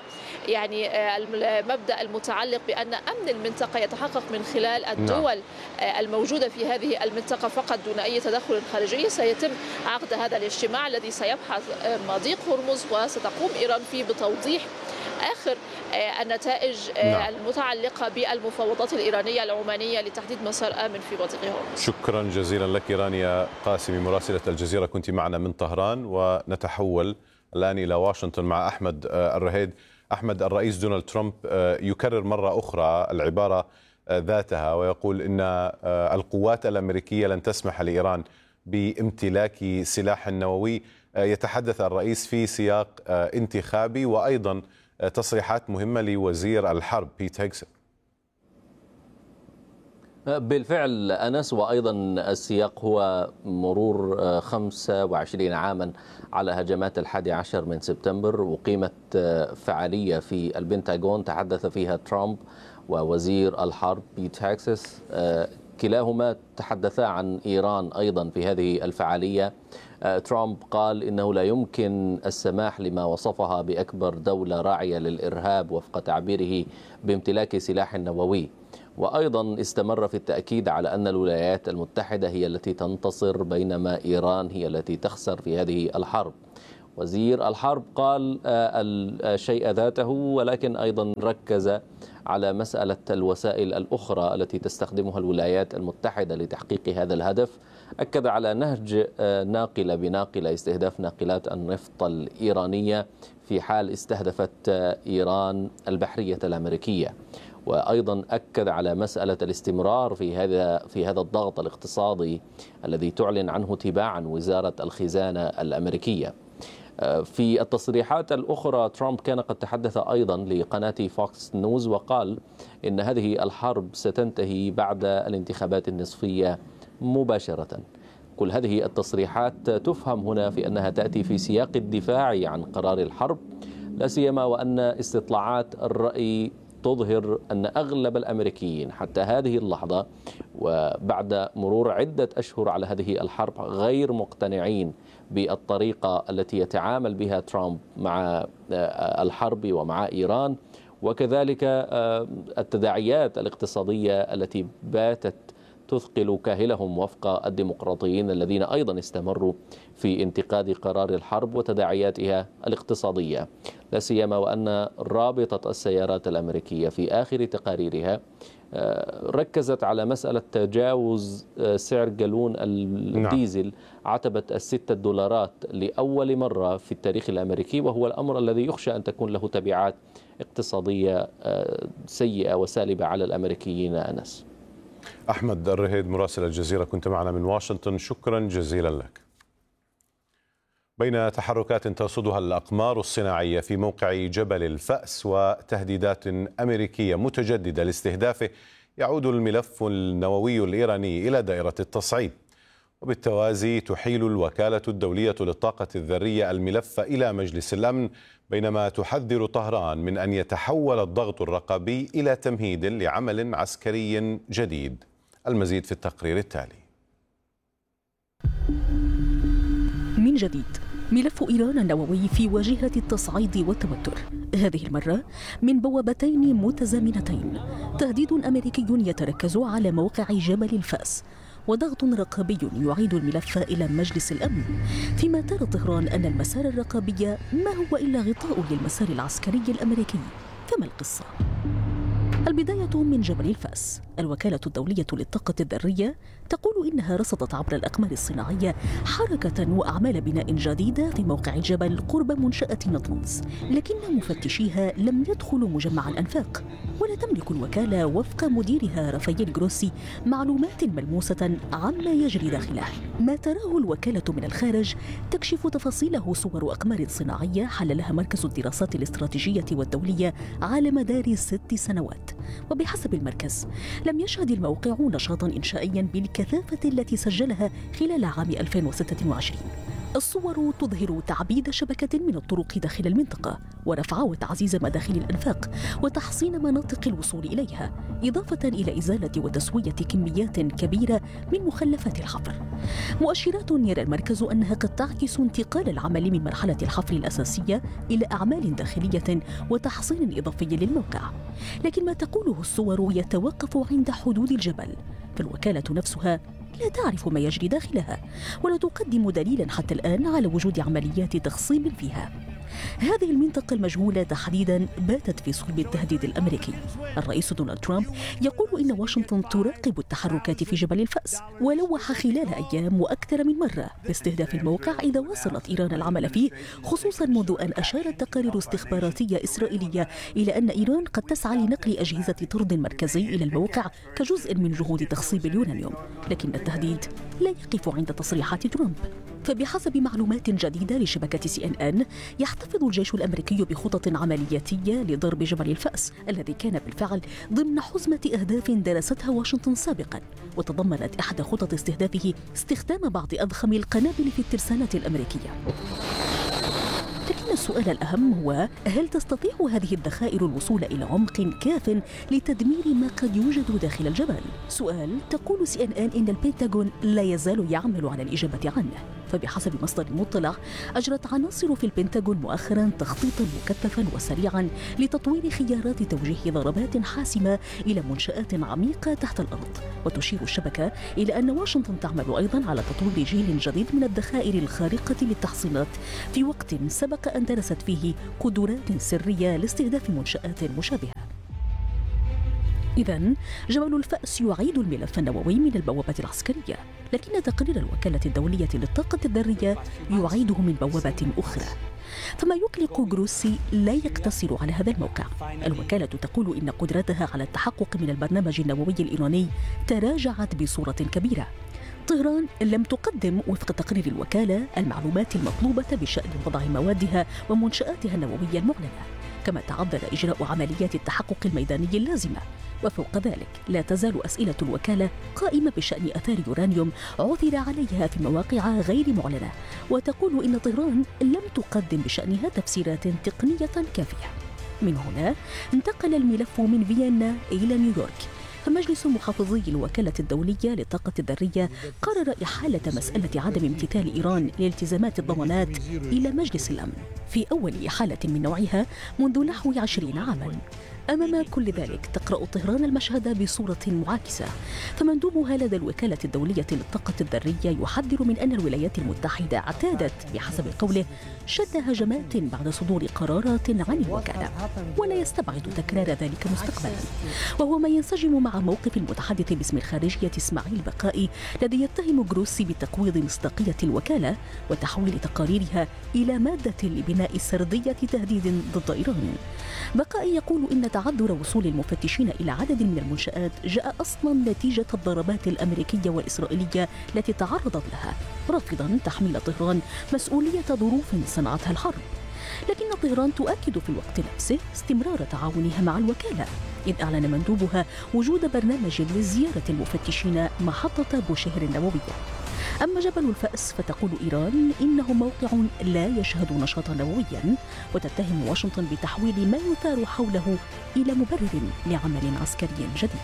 يعني المبدأ المتعلق بأن أمن المنطقة يتحقق من خلال الدول الموجودة في هذه المنطقة فقط دون أي تدخل خارجي. سيتم عقد هذا الاجتماع الذي سيبحث مضيق هرمز، وستقوم إيران فيه بتوضيح آخر النتائج نعم. المتعلقة بالمفاوضات الإيرانية العمانية لتحديد مسار آمن في مضيق هرمز. شكرا جزيلا لك رانيا قاسمي مراسلة الجزيرة، كنت معنا من طهران. ونتحول الآن إلى واشنطن مع أحمد الرهيد. أحمد، الرئيس دونالد ترامب يكرر مرة أخرى العبارة ذاتها، ويقول إن القوات الأمريكية لن تسمح لإيران بامتلاك سلاح نووي. يتحدث الرئيس في سياق انتخابي، وأيضا تصريحات مهمة لوزير الحرب بيت هيكسون. بالفعل أنس، وأيضا السياق هو مرور خمسة وعشرين عاما على هجمات الحادي عشر من سبتمبر، وقيمة فعالية في البنتاغون تحدث فيها ترامب ووزير الحرب بيت هيكسون، كلاهما تحدثا عن إيران أيضا في هذه الفعالية. ترامب قال إنه لا يمكن السماح لما وصفها بأكبر دولة راعية للإرهاب وفق تعبيره بامتلاك سلاح نووي، وأيضا استمر في التأكيد على أن الولايات المتحدة هي التي تنتصر بينما إيران هي التي تخسر في هذه الحرب. وزير الحرب قال الشيء ذاته، ولكن أيضا ركز على مسألة الوسائل الأخرى التي تستخدمها الولايات المتحدة لتحقيق هذا الهدف. أكد على نهج ناقلة بناقلة استهداف ناقلات النفط الإيرانية في حال استهدفت إيران البحرية الأمريكية، وأيضا أكد على مسألة الاستمرار في هذا في هذا الضغط الاقتصادي الذي تعلن عنه تباعا وزارة الخزانة الأمريكية. في التصريحات الأخرى ترامب كان قد تحدث أيضا لقناة فوكس نيوز وقال إن هذه الحرب ستنتهي بعد الانتخابات النصفية مباشرة. كل هذه التصريحات تفهم هنا في أنها تأتي في سياق الدفاع عن قرار الحرب، لا سيما وأن استطلاعات الرأي تظهر أن أغلب الأمريكيين حتى هذه اللحظة وبعد مرور عدة أشهر على هذه الحرب غير مقتنعين بالطريقة التي يتعامل بها ترامب مع الحرب ومع إيران، وكذلك التداعيات الاقتصادية التي باتت تثقل كاهلهم وفق الديمقراطيين الذين أيضا استمروا في انتقاد قرار الحرب وتداعياتها الاقتصادية، لا سيما وأن رابطة السيارات الأمريكية في آخر تقاريرها ركزت على مسألة تجاوز سعر جالون الديزل عتبة الستة دولارات لأول مرة في التاريخ الأمريكي، وهو الأمر الذي يخشى أن تكون له تبعات اقتصادية سيئة وسالبة على الأمريكيين. أنس. أحمد الرهيد مراسل الجزيرة كنت معنا من واشنطن، شكرا جزيلا لك. بين تحركات ترصدها الأقمار الصناعية في موقع جبل الفأس وتهديدات أمريكية متجددة لاستهدافه، يعود الملف النووي الإيراني إلى دائرة التصعيد، وبالتوازي تحيل الوكالة الدولية للطاقة الذرية الملف إلى مجلس الأمن، بينما تحذر طهران من أن يتحول الضغط الرقابي إلى تمهيد لعمل عسكري جديد. المزيد في التقرير التالي. من جديد ملف إيران النووي في واجهة التصعيد والتوتر، هذه المرة من بوابتين متزامنتين: تهديد أمريكي يتركز على موقع جبل الفأس، وضغط رقابي يعيد الملف إلى مجلس الأمن، فيما ترى طهران أن المسار الرقابي ما هو إلا غطاء للمسار العسكري الأمريكي. فما القصة؟ البداية من جبل الفأس. الوكالة الدولية للطاقة الذرية تقول إنها رصدت عبر الأقمار الصناعية حركة وأعمال بناء جديدة في موقع الجبل قرب منشأة نطنز، لكن مفتشيها لم يدخلوا مجمع الأنفاق، ولا تملك الوكالة وفق مديرها رافائيل جروسي معلومات ملموسة عما يجري داخله. ما تراه الوكالة من الخارج تكشف تفاصيله صور أقمار صناعية حللها مركز الدراسات الاستراتيجية والدولية على مدار ست سنوات، وبحسب المركز لم يشهد الموقع نشاطا إنشائيا بالكثافة التي سجلها خلال عام ألفين وستة وعشرين. الصور تظهر تعبيد شبكة من الطرق داخل المنطقة، ورفع وتعزيز مداخل الأنفاق، وتحصين مناطق الوصول إليها، إضافة إلى إزالة وتسوية كميات كبيرة من مخلفات الحفر. مؤشرات يرى المركز أنها قد تعكس انتقال العمل من مرحلة الحفر الأساسية إلى أعمال داخلية وتحصين إضافي للموقع، لكن ما تقوله الصور يتوقف عند حدود الجبل، فالوكالة نفسها لا تعرف ما يجري داخلها، ولا تقدم دليلا حتى الآن على وجود عمليات تخصيب فيها. هذه المنطقة المجهولة تحديدا باتت في صلب التهديد الأمريكي. الرئيس دونالد ترامب يقول إن واشنطن تراقب التحركات في جبل الفأس، ولوح خلال أيام وأكثر من مرة باستهداف الموقع إذا واصلت إيران العمل فيه، خصوصا منذ أن أشارت تقارير استخباراتية إسرائيلية إلى أن إيران قد تسعى لنقل أجهزة طرد مركزي إلى الموقع كجزء من جهود تخصيب اليورانيوم. لكن التهديد لا يقف عند تصريحات ترامب، فبحسب معلومات جديدة لشبكة سي إن إن يحتفظ الجيش الأمريكي بخطط عملياتية لضرب جبل الفأس الذي كان بالفعل ضمن حزمة أهداف درستها واشنطن سابقا، وتضمنت إحدى خطط استهدافه استخدام بعض أضخم القنابل في الترسانات الأمريكية. لكن السؤال الأهم هو: هل تستطيع هذه الذخائر الوصول إلى عمق كاف لتدمير ما قد يوجد داخل الجبل؟ سؤال تقول سي إن إن إن البنتاغون لا يزال يعمل على الإجابة عنه، فبحسب مصدر مطلع أجرت عناصر في البنتاغون مؤخرا تخطيطا مكثفا وسريعا لتطوير خيارات توجيه ضربات حاسمة إلى منشآت عميقة تحت الأرض. وتشير الشبكة إلى أن واشنطن تعمل أيضا على تطوير جيل جديد من الذخائر الخارقة للتحصينات في وقت سبق أن درست فيه قدرات سرية لاستهداف منشآت مشابهة. إذن جبل الفأس يعيد الملف النووي من البوابة العسكرية، لكن تقرير الوكالة الدولية للطاقة الذرية يعيده من بوابة أخرى. فما يقلق جروسي لا يقتصر على هذا الموقع. الوكالة تقول إن قدرتها على التحقق من البرنامج النووي الإيراني تراجعت بصورة كبيرة. طهران لم تقدم وفق تقرير الوكالة المعلومات المطلوبة بشأن وضع موادها ومنشآتها النووية المعلنة، كما تعذر إجراء عمليات التحقق الميداني اللازمة. وفوق ذلك لا تزال أسئلة الوكالة قائمة بشأن آثار يورانيوم عثر عليها في مواقع غير معلنة، وتقول إن طهران لم تقدم بشأنها تفسيرات تقنية كافية. من هنا انتقل الملف من فيينا إلى نيويورك، فمجلس محافظي الوكالة الدولية للطاقة الذرية قرر إحالة مسألة عدم امتثال إيران لالتزامات الضمانات إلى مجلس الأمن في أول إحالة من نوعها منذ نحو عشرين عاماً. أمام كل ذلك تقرأ طهران المشهد بصورة معاكسة، فمندوبها لدى الوكالة الدولية للطاقة الذرية يحذر من أن الولايات المتحدة اعتادت بحسب قوله شن هجمات بعد صدور قرارات عن الوكالة، ولا يستبعد تكرار ذلك مستقبلا، وهو ما ينسجم مع موقف المتحدث باسم الخارجية إسماعيل بقائي الذي يتهم جروسي بتقويض مصداقية الوكالة وتحويل تقاريرها إلى مادة لبناء سردية تهديد ضد إيران. بقائي يقول إن تعذر وصول المفتشين إلى عدد من المنشآت جاء أصلا نتيجة الضربات الأمريكية والإسرائيلية التي تعرضت لها، رافضا تحميل طهران مسؤولية ظروف صنعتها الحرب. لكن طهران تؤكد في الوقت نفسه استمرار تعاونها مع الوكالة، إذ أعلن مندوبها وجود برنامج لزيارة المفتشين محطة بوشهر النووية. أما جبل الفأس فتقول إيران إنه موقع لا يشهد نشاطا نوويا، وتتهم واشنطن بتحويل ما يثار حوله إلى مبرر لعمل عسكري جديد.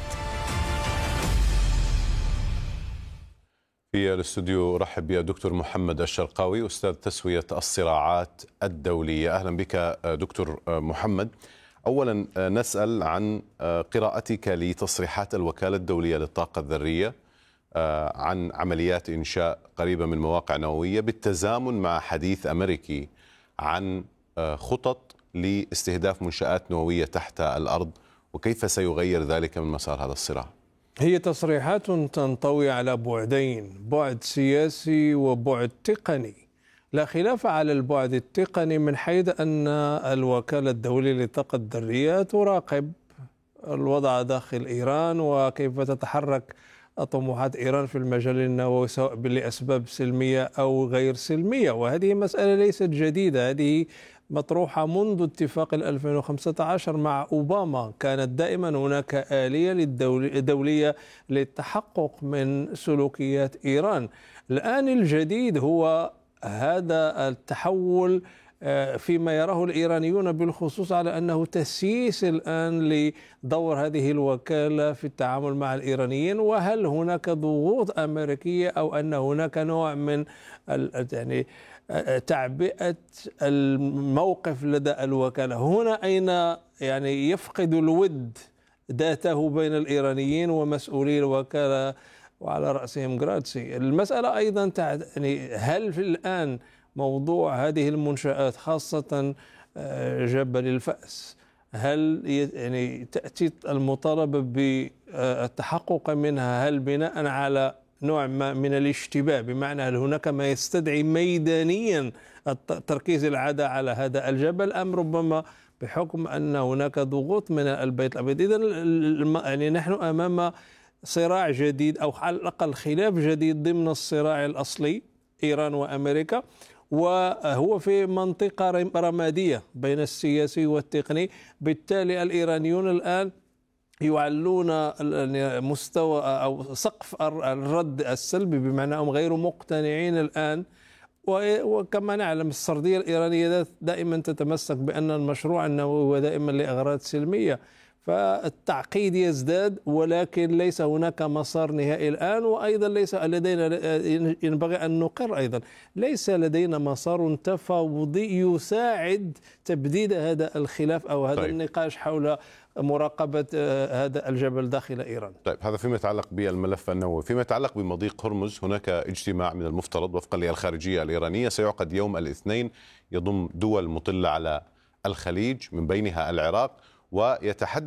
في الاستوديو رحب بالدكتور محمد الشرقاوي أستاذ تسوية الصراعات الدولية. أهلا بك دكتور محمد. أولا نسأل عن قراءتك لتصريحات الوكالة الدولية للطاقة الذرية عن عمليات إنشاء قريبة من مواقع نووية بالتزامن مع حديث أمريكي عن خطط لاستهداف منشآت نووية تحت الأرض، وكيف سيغير ذلك من مسار هذا الصراع؟ هي تصريحات تنطوي على بعدين، بعد سياسي وبعد تقني. لا خلاف على البعد التقني من حيث أن الوكالة الدولية للطاقة الذرية تراقب الوضع داخل إيران وكيف تتحرك طموحات إيران في المجال النووي سواء لأسباب سلمية أو غير سلمية، وهذه مسألة ليست جديدة، هذه مطروحة منذ اتفاق ألفين وخمسة عشر مع أوباما. كانت دائما هناك آلية للدولية للتحقق من سلوكيات إيران. الآن الجديد هو هذا التحول فيما يراه الإيرانيون بالخصوص على أنه تسييس الآن لدور هذه الوكالة في التعامل مع الإيرانيين، وهل هناك ضغوط أمريكية أو أن هناك نوع من يعني تعبئة الموقف لدى الوكالة. هنا أين يعني يفقد الود ذاته بين الإيرانيين ومسؤولي الوكالة وعلى رأسهم جراتسي. المسألة أيضا يعني هل في الآن موضوع هذه المنشآت خاصة جبل الفأس. هل يعني تأتي المطالبة بالتحقق منها هل بناء على نوع ما من الاشتباه، بمعنى هل هناك ما يستدعي ميدانيا التركيز العادة على هذا الجبل، أم ربما بحكم أن هناك ضغوط من البيت الأبيض؟ إذن يعني نحن أمام صراع جديد، أو على الأقل خلاف جديد ضمن الصراع الأصلي إيران وأمريكا، وهو في منطقة رمادية بين السياسي والتقني. بالتالي الإيرانيون الآن يعلون مستوى أو سقف الرد السلبي، بمعنى أنهم غير مقتنعين الآن. وكما نعلم السردية الإيرانية دائما تتمسك بأن المشروع النووي هو دائما لأغراض سلمية، فالتعقيد يزداد، ولكن ليس هناك مسار نهائي الآن. وأيضا ليس لدينا، ينبغي أن نقر أيضا، ليس لدينا مسار تفاوضي يساعد تبديد هذا الخلاف أو هذا طيب. النقاش حول مراقبة هذا الجبل داخل إيران. طيب، هذا فيما يتعلق بالملف النووي. فيما يتعلق بمضيق هرمز، هناك اجتماع من المفترض وفقا للخارجية الإيرانية سيعقد يوم الاثنين، يضم دول مطلة على الخليج من بينها العراق، ويتحدث